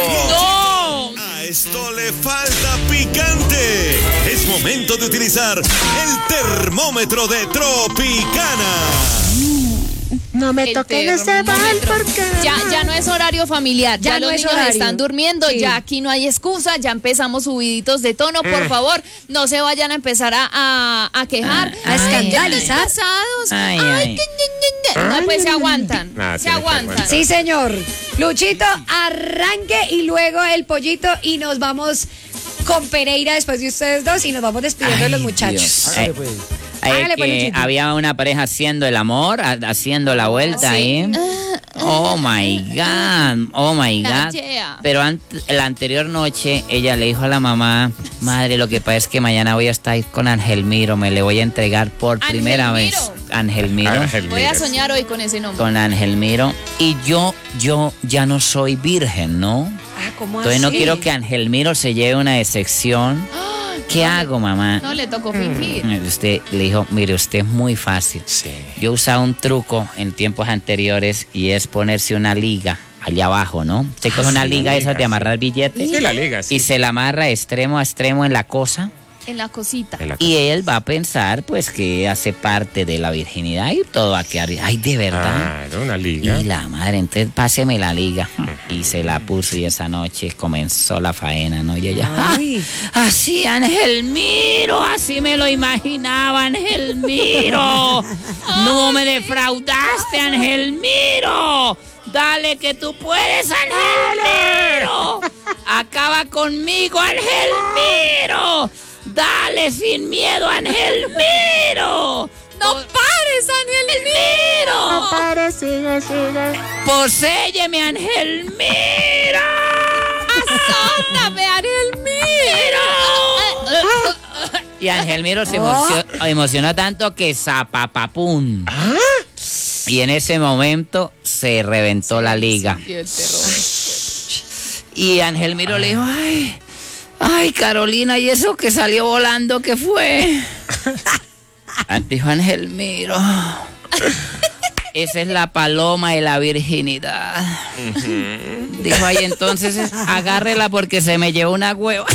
Speaker 9: A esto le falta picante. Es momento de utilizar el termómetro de Tropicana.
Speaker 1: No me
Speaker 4: El
Speaker 1: toquen ese bal
Speaker 4: termómetro.
Speaker 1: porque...
Speaker 4: Ya, ya no es horario familiar, ya,
Speaker 1: Ya no
Speaker 4: los
Speaker 1: es
Speaker 4: niños
Speaker 1: horario.
Speaker 4: están durmiendo,
Speaker 1: Sí.
Speaker 4: ya aquí no hay excusa, ya empezamos subiditos de tono, por favor, no se vayan a empezar a, a, a quejar,
Speaker 1: A
Speaker 4: Ay,
Speaker 1: escandalizar.
Speaker 4: casados,
Speaker 14: Ay,
Speaker 4: ay,
Speaker 14: ay.
Speaker 4: ñe, ñe, ñe. No, pues se aguantan,
Speaker 5: Nada,
Speaker 4: se
Speaker 5: tiene que
Speaker 4: aguantan.
Speaker 5: aguantar.
Speaker 1: Sí, señor. Luchito, arranque y luego el pollito y nos vamos con Pereira después de ustedes dos y nos vamos despidiendo de los muchachos.
Speaker 14: Dios.
Speaker 7: Hágale,
Speaker 14: Eh,
Speaker 7: pues.
Speaker 14: eh,
Speaker 1: Hágale, pues,
Speaker 14: que
Speaker 1: Luchito.
Speaker 14: había una pareja haciendo el amor, ha- haciendo la vuelta ahí. Oh my God, oh my
Speaker 4: La
Speaker 14: God.
Speaker 4: yeah.
Speaker 14: Pero ant- la anterior noche ella le dijo a la mamá, madre, lo que pasa es que mañana voy a estar con Angelmiro, me le voy a entregar por primera vez.
Speaker 4: Angelmiro.
Speaker 14: Angelmiro.
Speaker 4: Voy a soñar hoy con ese nombre.
Speaker 14: Con Angelmiro. Y yo, yo ya no soy virgen, ¿no?
Speaker 1: Ah, ¿cómo
Speaker 14: Entonces no
Speaker 1: así?
Speaker 14: quiero que Angelmiro se lleve una decepción. ¿Qué hago, mamá?
Speaker 4: No le tocó fingir.
Speaker 14: Usted le dijo, mire, usted es muy fácil.
Speaker 5: Sí.
Speaker 14: Yo usaba un truco en tiempos anteriores y es ponerse una liga allá abajo, ¿no? Usted coge una
Speaker 5: sí,
Speaker 14: liga
Speaker 5: la
Speaker 14: esa
Speaker 5: liga,
Speaker 14: de amarrar
Speaker 5: sí.
Speaker 14: billetes
Speaker 5: Sí, la liga, sí.
Speaker 14: y se la amarra extremo a extremo en la cosa.
Speaker 4: En la cosita.
Speaker 5: En la-
Speaker 14: Y él va a pensar, pues, que hace parte de la virginidad y todo va a quedar. Ay, de verdad.
Speaker 5: Claro, una liga.
Speaker 14: Y la madre, entonces páseme la liga. Y se la puso y esa noche comenzó la faena, ¿no? Y ella, "Ah,
Speaker 1: Ay.
Speaker 14: así Angelmiro, así me lo imaginaba Angelmiro. No me defraudaste, Angelmiro. Dale que tú puedes, Angelmiro. Acaba conmigo, Angelmiro. Dale sin miedo, Angelmiro.
Speaker 4: ¡No pares, Angelmiro!
Speaker 14: No
Speaker 8: Pare, sigue, sigue.
Speaker 14: Poséyeme, Angelmiro.
Speaker 4: ¡Azótame, Angelmiro!
Speaker 14: Y Angelmiro se emocionó, emocionó tanto que zapapapum. Y en ese momento se reventó la liga.
Speaker 4: Y el terror.
Speaker 14: Y Angelmiro le dijo, ay, ay, Carolina, ¿y eso que salió volando qué fue? Dijo Angelmiro, esa es la paloma de la virginidad. Dijo, ay, entonces agárrela porque se me llevó una hueva.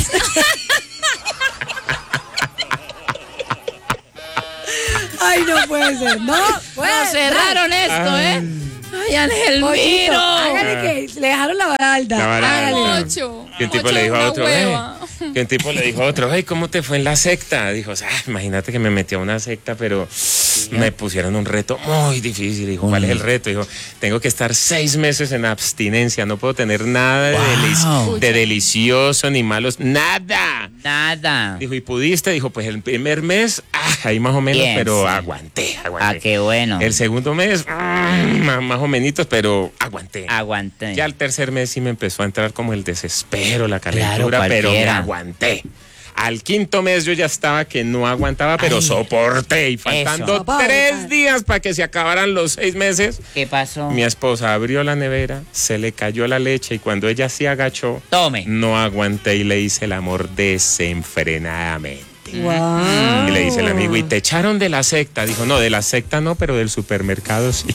Speaker 1: Ay, no puede ser, no puede
Speaker 14: Nos cerraron esto, ¿eh? Ay, Angelmiro.
Speaker 1: Pollito, hágale que le dejaron la vara alta.
Speaker 5: La vara
Speaker 1: Hágale.
Speaker 5: alta.
Speaker 4: Ocho.
Speaker 5: Que un tipo
Speaker 4: Ocho
Speaker 5: le
Speaker 4: es
Speaker 5: dijo a
Speaker 4: una
Speaker 5: otro,
Speaker 4: hueva.
Speaker 5: "Ey", que un tipo le dijo a otro, hey, ¿cómo te fue en la secta? Dijo, ah, imagínate que me metí a una secta, pero me pusieron un reto muy difícil. Dijo, ¿cuál es el reto? Dijo, tengo que estar seis meses en abstinencia, no puedo tener nada de, delici- de delicioso ni malos, nada.
Speaker 14: Nada.
Speaker 5: Dijo, ¿y pudiste? Dijo, pues el primer mes, ah, ahí más o menos,
Speaker 14: Bien,
Speaker 5: pero
Speaker 14: sí.
Speaker 5: aguanté, aguanté.
Speaker 14: Ah, qué bueno.
Speaker 5: El segundo mes, mm, más, más o menos, pero aguanté.
Speaker 14: Aguanté.
Speaker 5: Ya al tercer mes sí me empezó a entrar como el desespero, la
Speaker 14: Claro,
Speaker 5: calentura, pero me
Speaker 14: cualquiera.
Speaker 5: aguanté. Al quinto mes yo ya estaba que no aguantaba, pero
Speaker 14: Ay,
Speaker 5: soporté. Y faltando
Speaker 1: Eso.
Speaker 5: tres días para que se acabaran los seis meses,
Speaker 14: ¿Qué pasó?
Speaker 5: mi esposa abrió la nevera, se le cayó la leche y cuando ella se agachó,
Speaker 14: Tome.
Speaker 5: no aguanté y le hice el amor desenfrenadamente.
Speaker 1: Wow.
Speaker 5: Y le dice el amigo, ¿y te echaron de la secta? Dijo, no, de la secta no, pero del supermercado sí.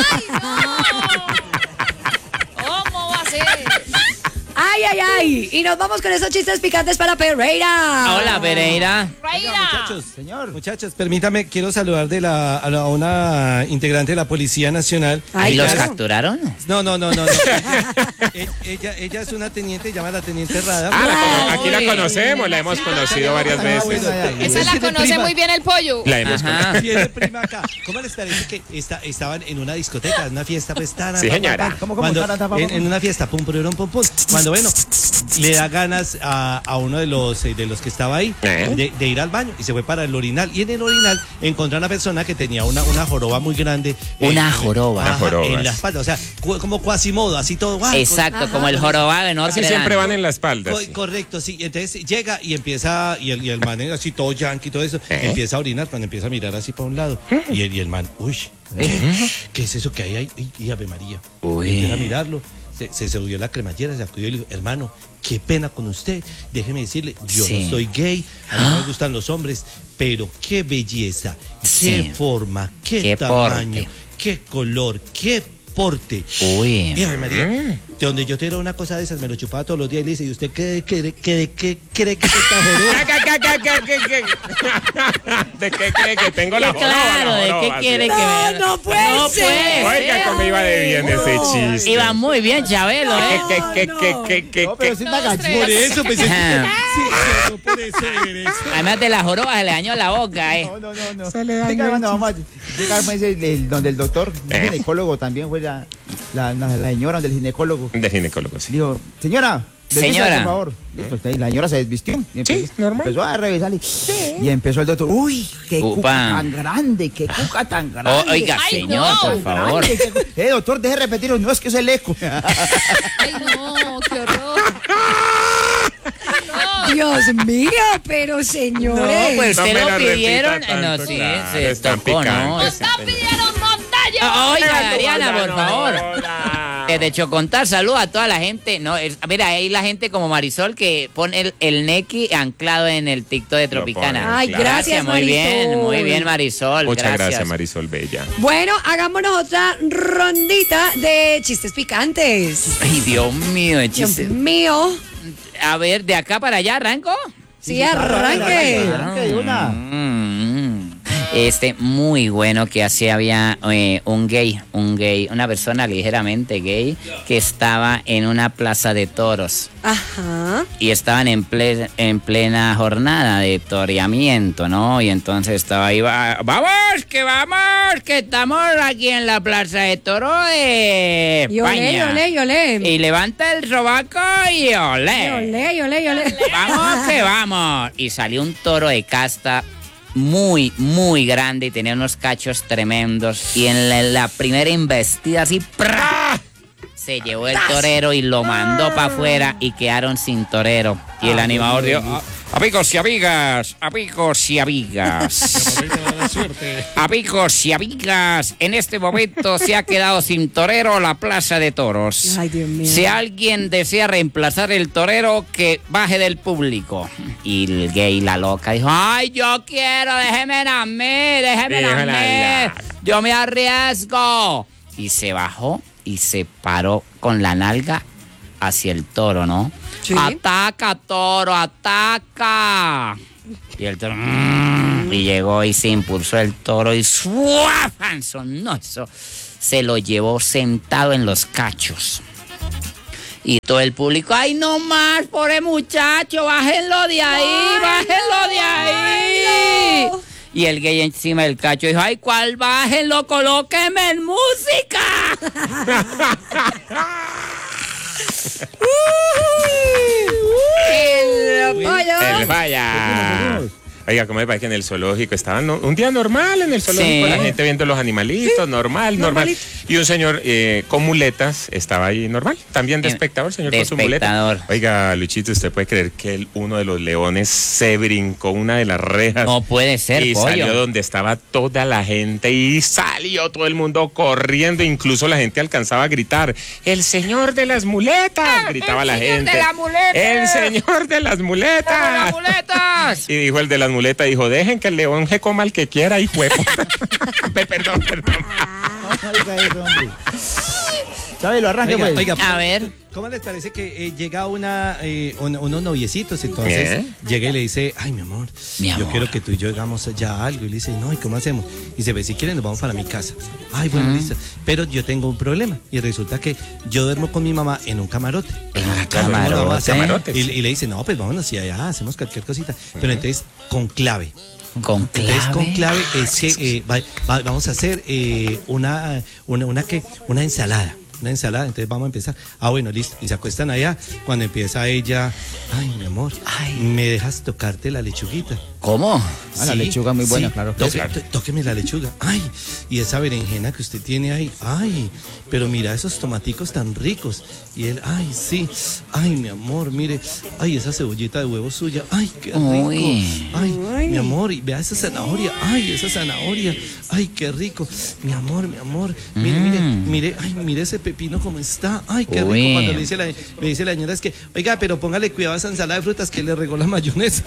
Speaker 4: ¿Cómo va a ser?
Speaker 1: Ay, ay, ay. Y nos vamos con esos chistes picantes para Pereira.
Speaker 14: Hola, Pereira.
Speaker 4: Reira.
Speaker 6: Muchachos, señor. Muchachos, permítame, quiero saludar de la, a, la- a una integrante de la Policía Nacional.
Speaker 1: Ay,
Speaker 14: ¿Y los
Speaker 1: claro.
Speaker 14: capturaron?
Speaker 6: No, no, no, no. no. E- ella, ella es una teniente, llama la teniente Rada.
Speaker 5: Ah, la cono- aquí la
Speaker 14: Uy.
Speaker 5: conocemos, la hemos conocido varias
Speaker 6: Ah,
Speaker 5: veces.
Speaker 6: bueno,
Speaker 4: Esa la
Speaker 6: tiene
Speaker 4: conoce
Speaker 6: prima.
Speaker 4: muy bien el pollo.
Speaker 5: La hemos
Speaker 14: Ajá.
Speaker 5: conocido.
Speaker 6: Tiene prima acá. ¿Cómo les parece que está- estaban en una discoteca, en una fiesta, pues tan
Speaker 5: Sí, señora.
Speaker 7: ¿Cómo, cómo?
Speaker 6: Cuando,
Speaker 7: Tan, tan, tan,
Speaker 6: en,
Speaker 7: tan.
Speaker 6: en una fiesta, pum, pum, pum, pum. Cuando, bueno, le da ganas a, a uno de los, eh, de los que estaba ahí
Speaker 5: ¿Eh?
Speaker 6: de, de ir al baño y se fue para el orinal. Y en el orinal encontró a una persona que tenía una, una joroba muy grande.
Speaker 14: Una joroba.
Speaker 6: ajá,
Speaker 5: Una joroba,
Speaker 6: en
Speaker 5: sí.
Speaker 6: la espalda, o sea, cu- como Quasimodo, así todo. guau,
Speaker 14: Exacto, como el jorobado en
Speaker 5: Así
Speaker 14: Notre
Speaker 5: siempre
Speaker 14: Dame.
Speaker 5: van en la espalda.
Speaker 6: Co-
Speaker 5: sí.
Speaker 6: Correcto, sí. Entonces llega y empieza, y el, y el man así todo yankee y todo eso,
Speaker 5: ¿Eh?
Speaker 6: empieza a orinar cuando empieza a mirar así para un lado. Y el, y el man, uy, ¿qué es eso que hay ahí? Y, y Ave María.
Speaker 14: Uy.
Speaker 6: Empieza a mirarlo. Se, se subió la cremallera, se acudió y le dijo, hermano, qué pena con usted. Déjeme decirle, yo
Speaker 14: Sí.
Speaker 6: no soy gay, a mí no me gustan los hombres, pero qué belleza,
Speaker 14: Sí.
Speaker 6: qué forma, qué,
Speaker 14: Qué
Speaker 6: tamaño,
Speaker 14: porte.
Speaker 6: qué color, qué porte.
Speaker 14: Uy.
Speaker 6: Y Ave María,
Speaker 5: Mm.
Speaker 6: de donde yo tenía una cosa de esas, me lo chupaba todos los días y le dice, ¿y usted qué cree qué, qué, cree que se está joroba?
Speaker 5: ¿Qué, qué, qué, qué, qué, qué? ¿De qué cree que tengo la joroba?
Speaker 14: Claro,
Speaker 5: La
Speaker 14: ¿de qué
Speaker 5: joroba,
Speaker 14: quiere
Speaker 5: sí.
Speaker 14: que
Speaker 1: No,
Speaker 14: me...
Speaker 1: no puede
Speaker 14: No
Speaker 1: ser.
Speaker 14: puede
Speaker 5: Oiga,
Speaker 14: ser.
Speaker 5: cómo iba de bien ese chiste.
Speaker 14: Iba muy bien, Chabelo, ¿eh?
Speaker 5: ¿Qué, qué, qué, qué, qué,
Speaker 7: No, pero
Speaker 5: qué?
Speaker 7: sí una
Speaker 4: Dos,
Speaker 7: gallina.
Speaker 6: Por eso pensé
Speaker 14: Ajá.
Speaker 6: sí, sí, por eso eres.
Speaker 14: Además de la joroba se le dañó la boca, ¿eh?
Speaker 7: No, no, no, no.
Speaker 8: Se le dañó
Speaker 7: Venga,
Speaker 8: el
Speaker 7: cuando vamos a llegar pues, el, el- donde el doctor, el
Speaker 5: ¿Eh?
Speaker 7: ginecólogo también fue la, la, la- la señora del ginecólogo.
Speaker 5: De ginecólogo, sí.
Speaker 7: Dijo, señora,
Speaker 14: Señora.
Speaker 7: Por favor. Listo, usted- la señora se desvistió. Y empezó,
Speaker 5: Sí, normal.
Speaker 7: empezó a revisar y, y empezó el doctor. Uy, qué
Speaker 14: Upa.
Speaker 7: cuca tan grande, qué cuca tan grande.
Speaker 14: O- oiga,
Speaker 4: Ay,
Speaker 14: señor,
Speaker 4: no.
Speaker 14: por favor.
Speaker 7: Grande, qué cu- eh, doctor, deje de repetirlo. No, es que es el eco.
Speaker 4: Ay, no, qué horror.
Speaker 1: Dios mío, pero señores.
Speaker 14: No, pues
Speaker 5: No
Speaker 14: usted
Speaker 5: me
Speaker 14: lo
Speaker 5: la repita
Speaker 14: pidieron.
Speaker 5: tanto,
Speaker 14: no, sí,
Speaker 5: claro,
Speaker 14: se
Speaker 5: están
Speaker 14: tocó, ¿no?
Speaker 5: picantes.
Speaker 4: ¡No pidieron montaña!
Speaker 14: Ah, Oiga, Ariana, por
Speaker 5: No,
Speaker 14: favor.
Speaker 5: hola.
Speaker 14: Desde Chocontar, saludos a toda la gente. No, es- mira, hay la gente como Marisol que pone el, el Neki anclado en el TikTok de Tropicana.
Speaker 5: ponen,
Speaker 1: Ay,
Speaker 5: claro.
Speaker 1: gracias,
Speaker 14: Muy bien,
Speaker 1: Marisol.
Speaker 14: muy bien, Marisol.
Speaker 5: Muchas
Speaker 14: gracias.
Speaker 5: gracias, Marisol Bella.
Speaker 1: Bueno, hagámonos otra rondita de chistes picantes.
Speaker 14: Ay, Dios mío, el
Speaker 1: Dios
Speaker 14: chiste.
Speaker 1: mío.
Speaker 14: A ver, de acá para allá, ¿arranco?
Speaker 1: Sí, arranque.
Speaker 7: Arranque de una.
Speaker 14: Mm, Este, muy bueno que así había eh, un gay, un gay, una persona ligeramente gay que estaba en una plaza de toros
Speaker 1: Ajá.
Speaker 14: y estaban en, ple- en plena jornada de toreamiento, ¿no? Y entonces estaba ahí, "Va- vamos, que vamos, que estamos aquí en la plaza de toros de
Speaker 1: Y olé, y
Speaker 14: España".
Speaker 1: olé, y olé.
Speaker 14: Y levanta el sobaco y
Speaker 1: Y
Speaker 14: olé.
Speaker 1: olé, y olé, y olé.
Speaker 14: Vamos que vamos. Y salió un toro de casta muy, muy grande y tenía unos cachos tremendos. Y en la, la primera embestida así, ¡prá! Se llevó el torero y lo mandó para afuera y quedaron sin torero. Y el animador dio, "Ah, amigos y amigas, amigos y amigas. Amigos y amigas, en este momento se ha quedado sin torero la plaza de toros.
Speaker 1: Ay, Dios mío.
Speaker 14: Si alguien desea reemplazar el torero, que baje del público". Y el gay, la loca, dijo, "Ay, yo quiero, déjeme a mí, déjeme a
Speaker 5: Déjala
Speaker 14: mí.
Speaker 5: ya.
Speaker 14: Yo me arriesgo". Y se bajó y se paró con la nalga hacia el toro, ¿no?
Speaker 1: Sí.
Speaker 14: Ataca, toro, ataca. Y el toro, mm, y llegó y se impulsó el toro y ¡suafan! Sonó eso. Se lo llevó sentado en los cachos. Y todo el público, ¡ay, no más, pobre muchacho! ¡Bájenlo de ahí, bájenlo de ahí! Y el gay encima del cacho dijo, ¡ay, cuál bájenlo, colóquenme en música!
Speaker 1: El pollo.
Speaker 5: El vaya. Oiga, ¿cómo me parece que en el zoológico estaban no- un día normal en el zoológico,
Speaker 14: Sí.
Speaker 5: la gente viendo los animalitos, normal, normal.
Speaker 1: normalito.
Speaker 5: Y un señor eh, con muletas estaba ahí normal, también de
Speaker 14: Eh,
Speaker 5: espectador, señor
Speaker 14: de
Speaker 5: con su muleta.
Speaker 14: espectador.
Speaker 5: Oiga, Luchito, ¿usted puede creer que el- uno de los leones se brincó una de las rejas?
Speaker 14: No puede ser,
Speaker 5: Y
Speaker 14: pollo.
Speaker 5: salió donde estaba toda la gente y salió todo el mundo corriendo, incluso la gente alcanzaba a gritar, ¡el señor de las muletas! Gritaba la
Speaker 14: señor
Speaker 5: gente.
Speaker 14: de las muletas!
Speaker 5: ¡El señor de las muletas!
Speaker 14: ¡Las muletas!
Speaker 5: Y dijo el de las muletas, dijo, dejen que el león se coma el que quiera, y huevo. Perdón, perdón.
Speaker 7: Oiga eso, hombre. ¿Sabe? Lo arranque,
Speaker 6: Oiga,
Speaker 7: pues.
Speaker 6: oiga,
Speaker 14: A ver.
Speaker 6: ¿cómo les parece que eh, llega una, eh, un- unos noviecitos? Entonces
Speaker 5: Bien.
Speaker 6: llega y le dice, ay, mi amor,
Speaker 14: Mi
Speaker 6: yo
Speaker 14: amor.
Speaker 6: quiero que tú y yo hagamos ya algo. Y le dice, no, ¿y cómo hacemos? Y dice, ve, si quieren nos vamos para mi casa. Ay, bueno,
Speaker 14: Mm.
Speaker 6: listo. Pero yo tengo un problema. Y resulta que yo duermo con mi mamá en un camarote.
Speaker 14: En un
Speaker 6: Claro, mi mamá
Speaker 14: camarote.
Speaker 6: se-
Speaker 5: Camarotes.
Speaker 6: Y, y le dice, no, pues vámonos y allá hacemos cualquier cosita. Pero entonces, con clave.
Speaker 14: Con
Speaker 6: Entonces, con
Speaker 14: clave.
Speaker 6: clave es que eh, va- va- vamos a hacer eh, una, una, una, ¿qué? Una ensalada. Una ensalada, entonces vamos a empezar. Ah, bueno, listo. Y se acuestan allá. Cuando empieza ella, ay, mi amor,
Speaker 14: Ay.
Speaker 6: ¿me dejas tocarte la lechuguita?
Speaker 14: ¿Cómo?
Speaker 7: Ah, la lechuga muy buena, claro.
Speaker 6: Toque-
Speaker 5: Claro.
Speaker 6: to- Tóqueme la lechuga. Ay, y esa berenjena que usted tiene ahí. Ay, pero mira esos tomaticos tan ricos. Y él, ay, sí. Ay, mi amor, mire. Ay, esa cebollita de huevo suya. Ay, qué rico.
Speaker 14: Uy.
Speaker 6: Ay, mi amor, y vea esa zanahoria. Ay, esa zanahoria. Ay, qué rico. Mi amor, mi amor. Mire, mire,
Speaker 14: Mm.
Speaker 6: mire. Ay, mire ese pepino como está. Ay, qué
Speaker 14: Uy.
Speaker 6: rico. Cuando le dice la, le dice la señora es que, oiga, pero póngale cuidado a esa ensalada de frutas que le regó la mayonesa.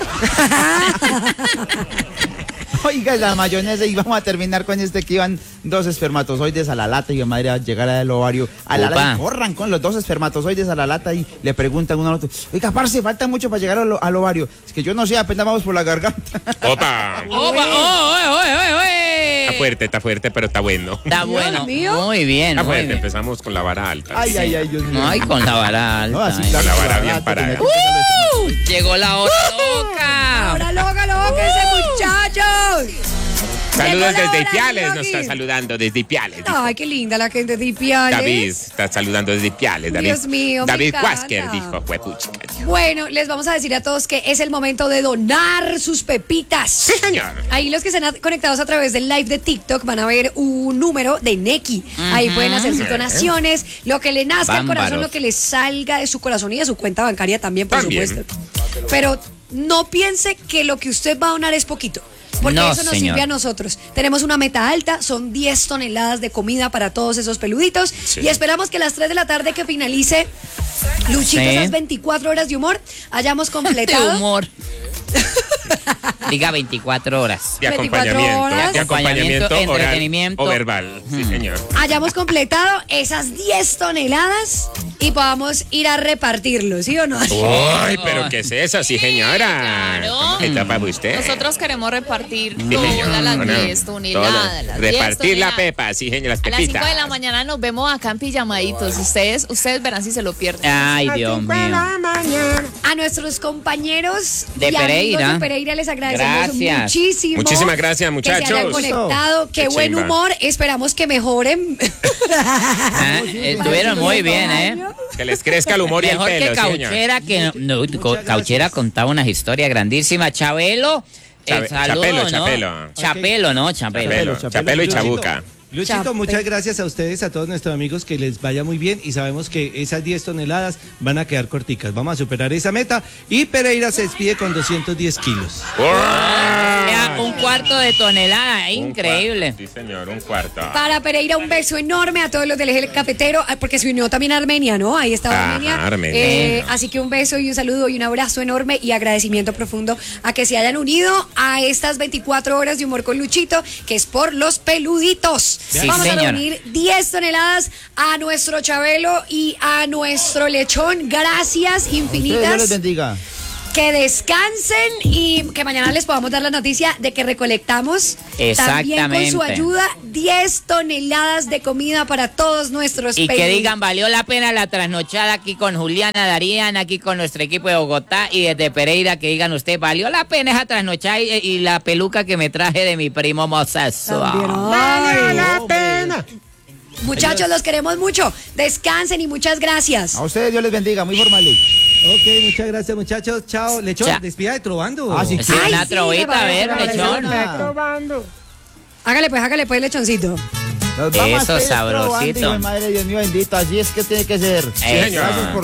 Speaker 7: Oiga, la mayonesa, y vamos a terminar con este que iban dos espermatozoides a la lata y la madre a llegar al ovario. A la
Speaker 14: Opa.
Speaker 7: lata, y corran con los dos espermatozoides a la lata y le preguntan uno al otro, oiga, parce, falta mucho para llegar al, al ovario. Es que yo no sé, apenas vamos por la garganta.
Speaker 5: Opa.
Speaker 14: ¡Opa! ¡Oh, oye, oye, oye, oye!
Speaker 5: Está fuerte, está fuerte, pero está bueno.
Speaker 14: Está
Speaker 1: Dios
Speaker 14: bueno.
Speaker 1: mío.
Speaker 14: Muy bien,
Speaker 5: Está
Speaker 14: muy
Speaker 5: fuerte,
Speaker 14: bien.
Speaker 5: empezamos con la vara alta.
Speaker 7: Ay, ay, ay, Dios mío.
Speaker 14: No, y con la vara
Speaker 7: No,
Speaker 14: alta.
Speaker 7: así,
Speaker 14: ¿eh?
Speaker 7: claro,
Speaker 5: la vara
Speaker 7: la
Speaker 5: bien
Speaker 7: lata,
Speaker 5: parada.
Speaker 7: que me toca los espermatozoides.
Speaker 14: Llegó la hora loca.
Speaker 1: Ahora loca, loca, ese muchacho.
Speaker 5: Saludos
Speaker 1: Llegó la
Speaker 5: desde
Speaker 1: hora,
Speaker 5: Ipiales, nos
Speaker 1: Rocky.
Speaker 5: está saludando desde Ipiales.
Speaker 1: Ay, qué linda la gente de Ipiales.
Speaker 5: David está saludando desde Ipiales. David,
Speaker 1: Dios mío, me
Speaker 5: David
Speaker 1: encanta.
Speaker 5: Huásquer dijo, huepuchica.
Speaker 1: Bueno, les vamos a decir a todos que es el momento de donar sus pepitas.
Speaker 5: Sí, señor.
Speaker 1: Ahí los que están conectados a través del live de TikTok van a ver un número de Neki. Ahí pueden hacer sus donaciones, lo que le nazca al corazón,
Speaker 14: Bárbaros.
Speaker 1: lo que le salga de su corazón y de su cuenta bancaria también, por
Speaker 5: También.
Speaker 1: supuesto. Pero no piense que lo que usted va a donar es poquito. Porque
Speaker 14: No,
Speaker 1: eso nos
Speaker 14: señor.
Speaker 1: sirve a nosotros. Tenemos una meta alta, son diez toneladas de comida para todos esos peluditos.
Speaker 5: Sí.
Speaker 1: Y esperamos que a las tres de la tarde que finalice Luchito,
Speaker 14: Sí.
Speaker 1: esas veinticuatro horas de humor, hayamos completado.
Speaker 14: De humor. Diga veinticuatro horas.
Speaker 5: De
Speaker 1: veinticuatro
Speaker 5: acompañamiento.
Speaker 1: horas.
Speaker 5: De acompañamiento
Speaker 14: Acompañamiento,
Speaker 5: oral
Speaker 14: entretenimiento.
Speaker 5: o verbal. Sí, señor.
Speaker 1: Hayamos completado esas diez toneladas y podamos ir a repartirlo, ¿sí o no?
Speaker 5: Uy, pero ¿qué es eso? Sí, señora.
Speaker 4: claro.
Speaker 5: ¿Cómo que tapa usted?
Speaker 4: Nosotros queremos repartir
Speaker 5: Sí, señor.
Speaker 4: todas las
Speaker 5: Bueno,
Speaker 4: diez toneladas.
Speaker 5: todas.
Speaker 4: las diez
Speaker 5: Repartir la
Speaker 4: toneladas.
Speaker 5: pepa, sí, señor, las
Speaker 4: A las
Speaker 5: pepitas.
Speaker 4: cinco de la mañana nos vemos acá en pijamaditos. Ustedes, ustedes verán si se lo pierden.
Speaker 14: Ay, Dios mío.
Speaker 1: A nuestros compañeros
Speaker 14: De
Speaker 1: y amigos
Speaker 14: Pereira.
Speaker 1: de Pereira les agradecemos
Speaker 14: Gracias.
Speaker 1: muchísimo.
Speaker 5: Muchísimas gracias,
Speaker 1: Que se hayan
Speaker 5: muchachos.
Speaker 1: conectado. Qué
Speaker 5: Qué
Speaker 1: buen
Speaker 5: chimba.
Speaker 1: humor. Esperamos que mejoren.
Speaker 14: Ah, estuvieron muy bien, ¿eh?
Speaker 5: Que les crezca el humor y el
Speaker 14: Mejor
Speaker 5: pelo,
Speaker 14: que
Speaker 5: sí, señor.
Speaker 14: Cauchera, que no, no, Co- Cauchera contaba unas historias grandísimas. Chabelo, el
Speaker 5: Chabe-
Speaker 14: saludo,
Speaker 5: Chapelo,
Speaker 14: ¿no?
Speaker 5: Chapelo.
Speaker 14: Chapelo, ¿no? Chapelo.
Speaker 5: Chapelo, Chapelo y
Speaker 6: Luchito.
Speaker 5: Chabuca.
Speaker 6: Luchito,
Speaker 1: Chape.
Speaker 6: muchas gracias a ustedes, a todos nuestros amigos, que les vaya muy bien y sabemos que esas diez toneladas van a quedar corticas. Vamos a superar esa meta y Pereira se despide con doscientos diez kilos.
Speaker 14: Ya, un cuarto de tonelada,
Speaker 5: Un
Speaker 14: increíble.
Speaker 5: cuarto, Sí, señor, un cuarto.
Speaker 1: Para Pereira, un beso enorme a todos los del eje cafetero, ah, porque se unió también Armenia, ¿no? Ahí estaba
Speaker 5: Ajá,
Speaker 1: Armenia.
Speaker 5: Armenia.
Speaker 1: Eh, así que un beso y un saludo y un abrazo enorme y agradecimiento profundo a que se hayan unido a estas veinticuatro horas de humor con Luchito, que es por los peluditos.
Speaker 14: Sí,
Speaker 1: Vamos a
Speaker 14: señora.
Speaker 1: reunir diez toneladas a nuestro Chabelo y a nuestro lechón. Gracias
Speaker 7: Ustedes, Dios les
Speaker 1: infinitas.
Speaker 7: bendiga.
Speaker 1: Que descansen y que mañana les podamos dar la noticia de que recolectamos también con su
Speaker 14: Exactamente.
Speaker 1: ayuda diez toneladas de comida para todos nuestros
Speaker 14: Y que
Speaker 1: peludos.
Speaker 14: digan, valió la pena la trasnochada aquí con Juliana Darían, aquí con nuestro equipo de Bogotá y desde Pereira, que digan ustedes, valió la pena esa trasnochada y, y la peluca que me traje de mi primo Mozazo.
Speaker 1: También, ay,
Speaker 8: la pena.
Speaker 1: muchachos, los queremos mucho. Descansen y muchas gracias.
Speaker 7: A ustedes, Dios les bendiga, muy formal.
Speaker 6: Ok, muchas gracias, muchachos. Chao. Lechón,
Speaker 14: Cha-
Speaker 6: despida de Trovando.
Speaker 7: Ah, sí.
Speaker 14: Sí,
Speaker 1: Ay,
Speaker 14: una
Speaker 1: sí,
Speaker 14: trovita,
Speaker 1: me
Speaker 14: a ver,
Speaker 1: parece
Speaker 14: lechón.
Speaker 1: maravilloso. Hágale pues, hágale pues, lechoncito.
Speaker 7: Nos vamos
Speaker 14: Eso,
Speaker 7: a ir
Speaker 14: sabrosito.
Speaker 7: probando, hijo de madre, Dios mío bendito, así es que tiene que ser.
Speaker 14: Eso.
Speaker 5: señor.
Speaker 7: Gracias por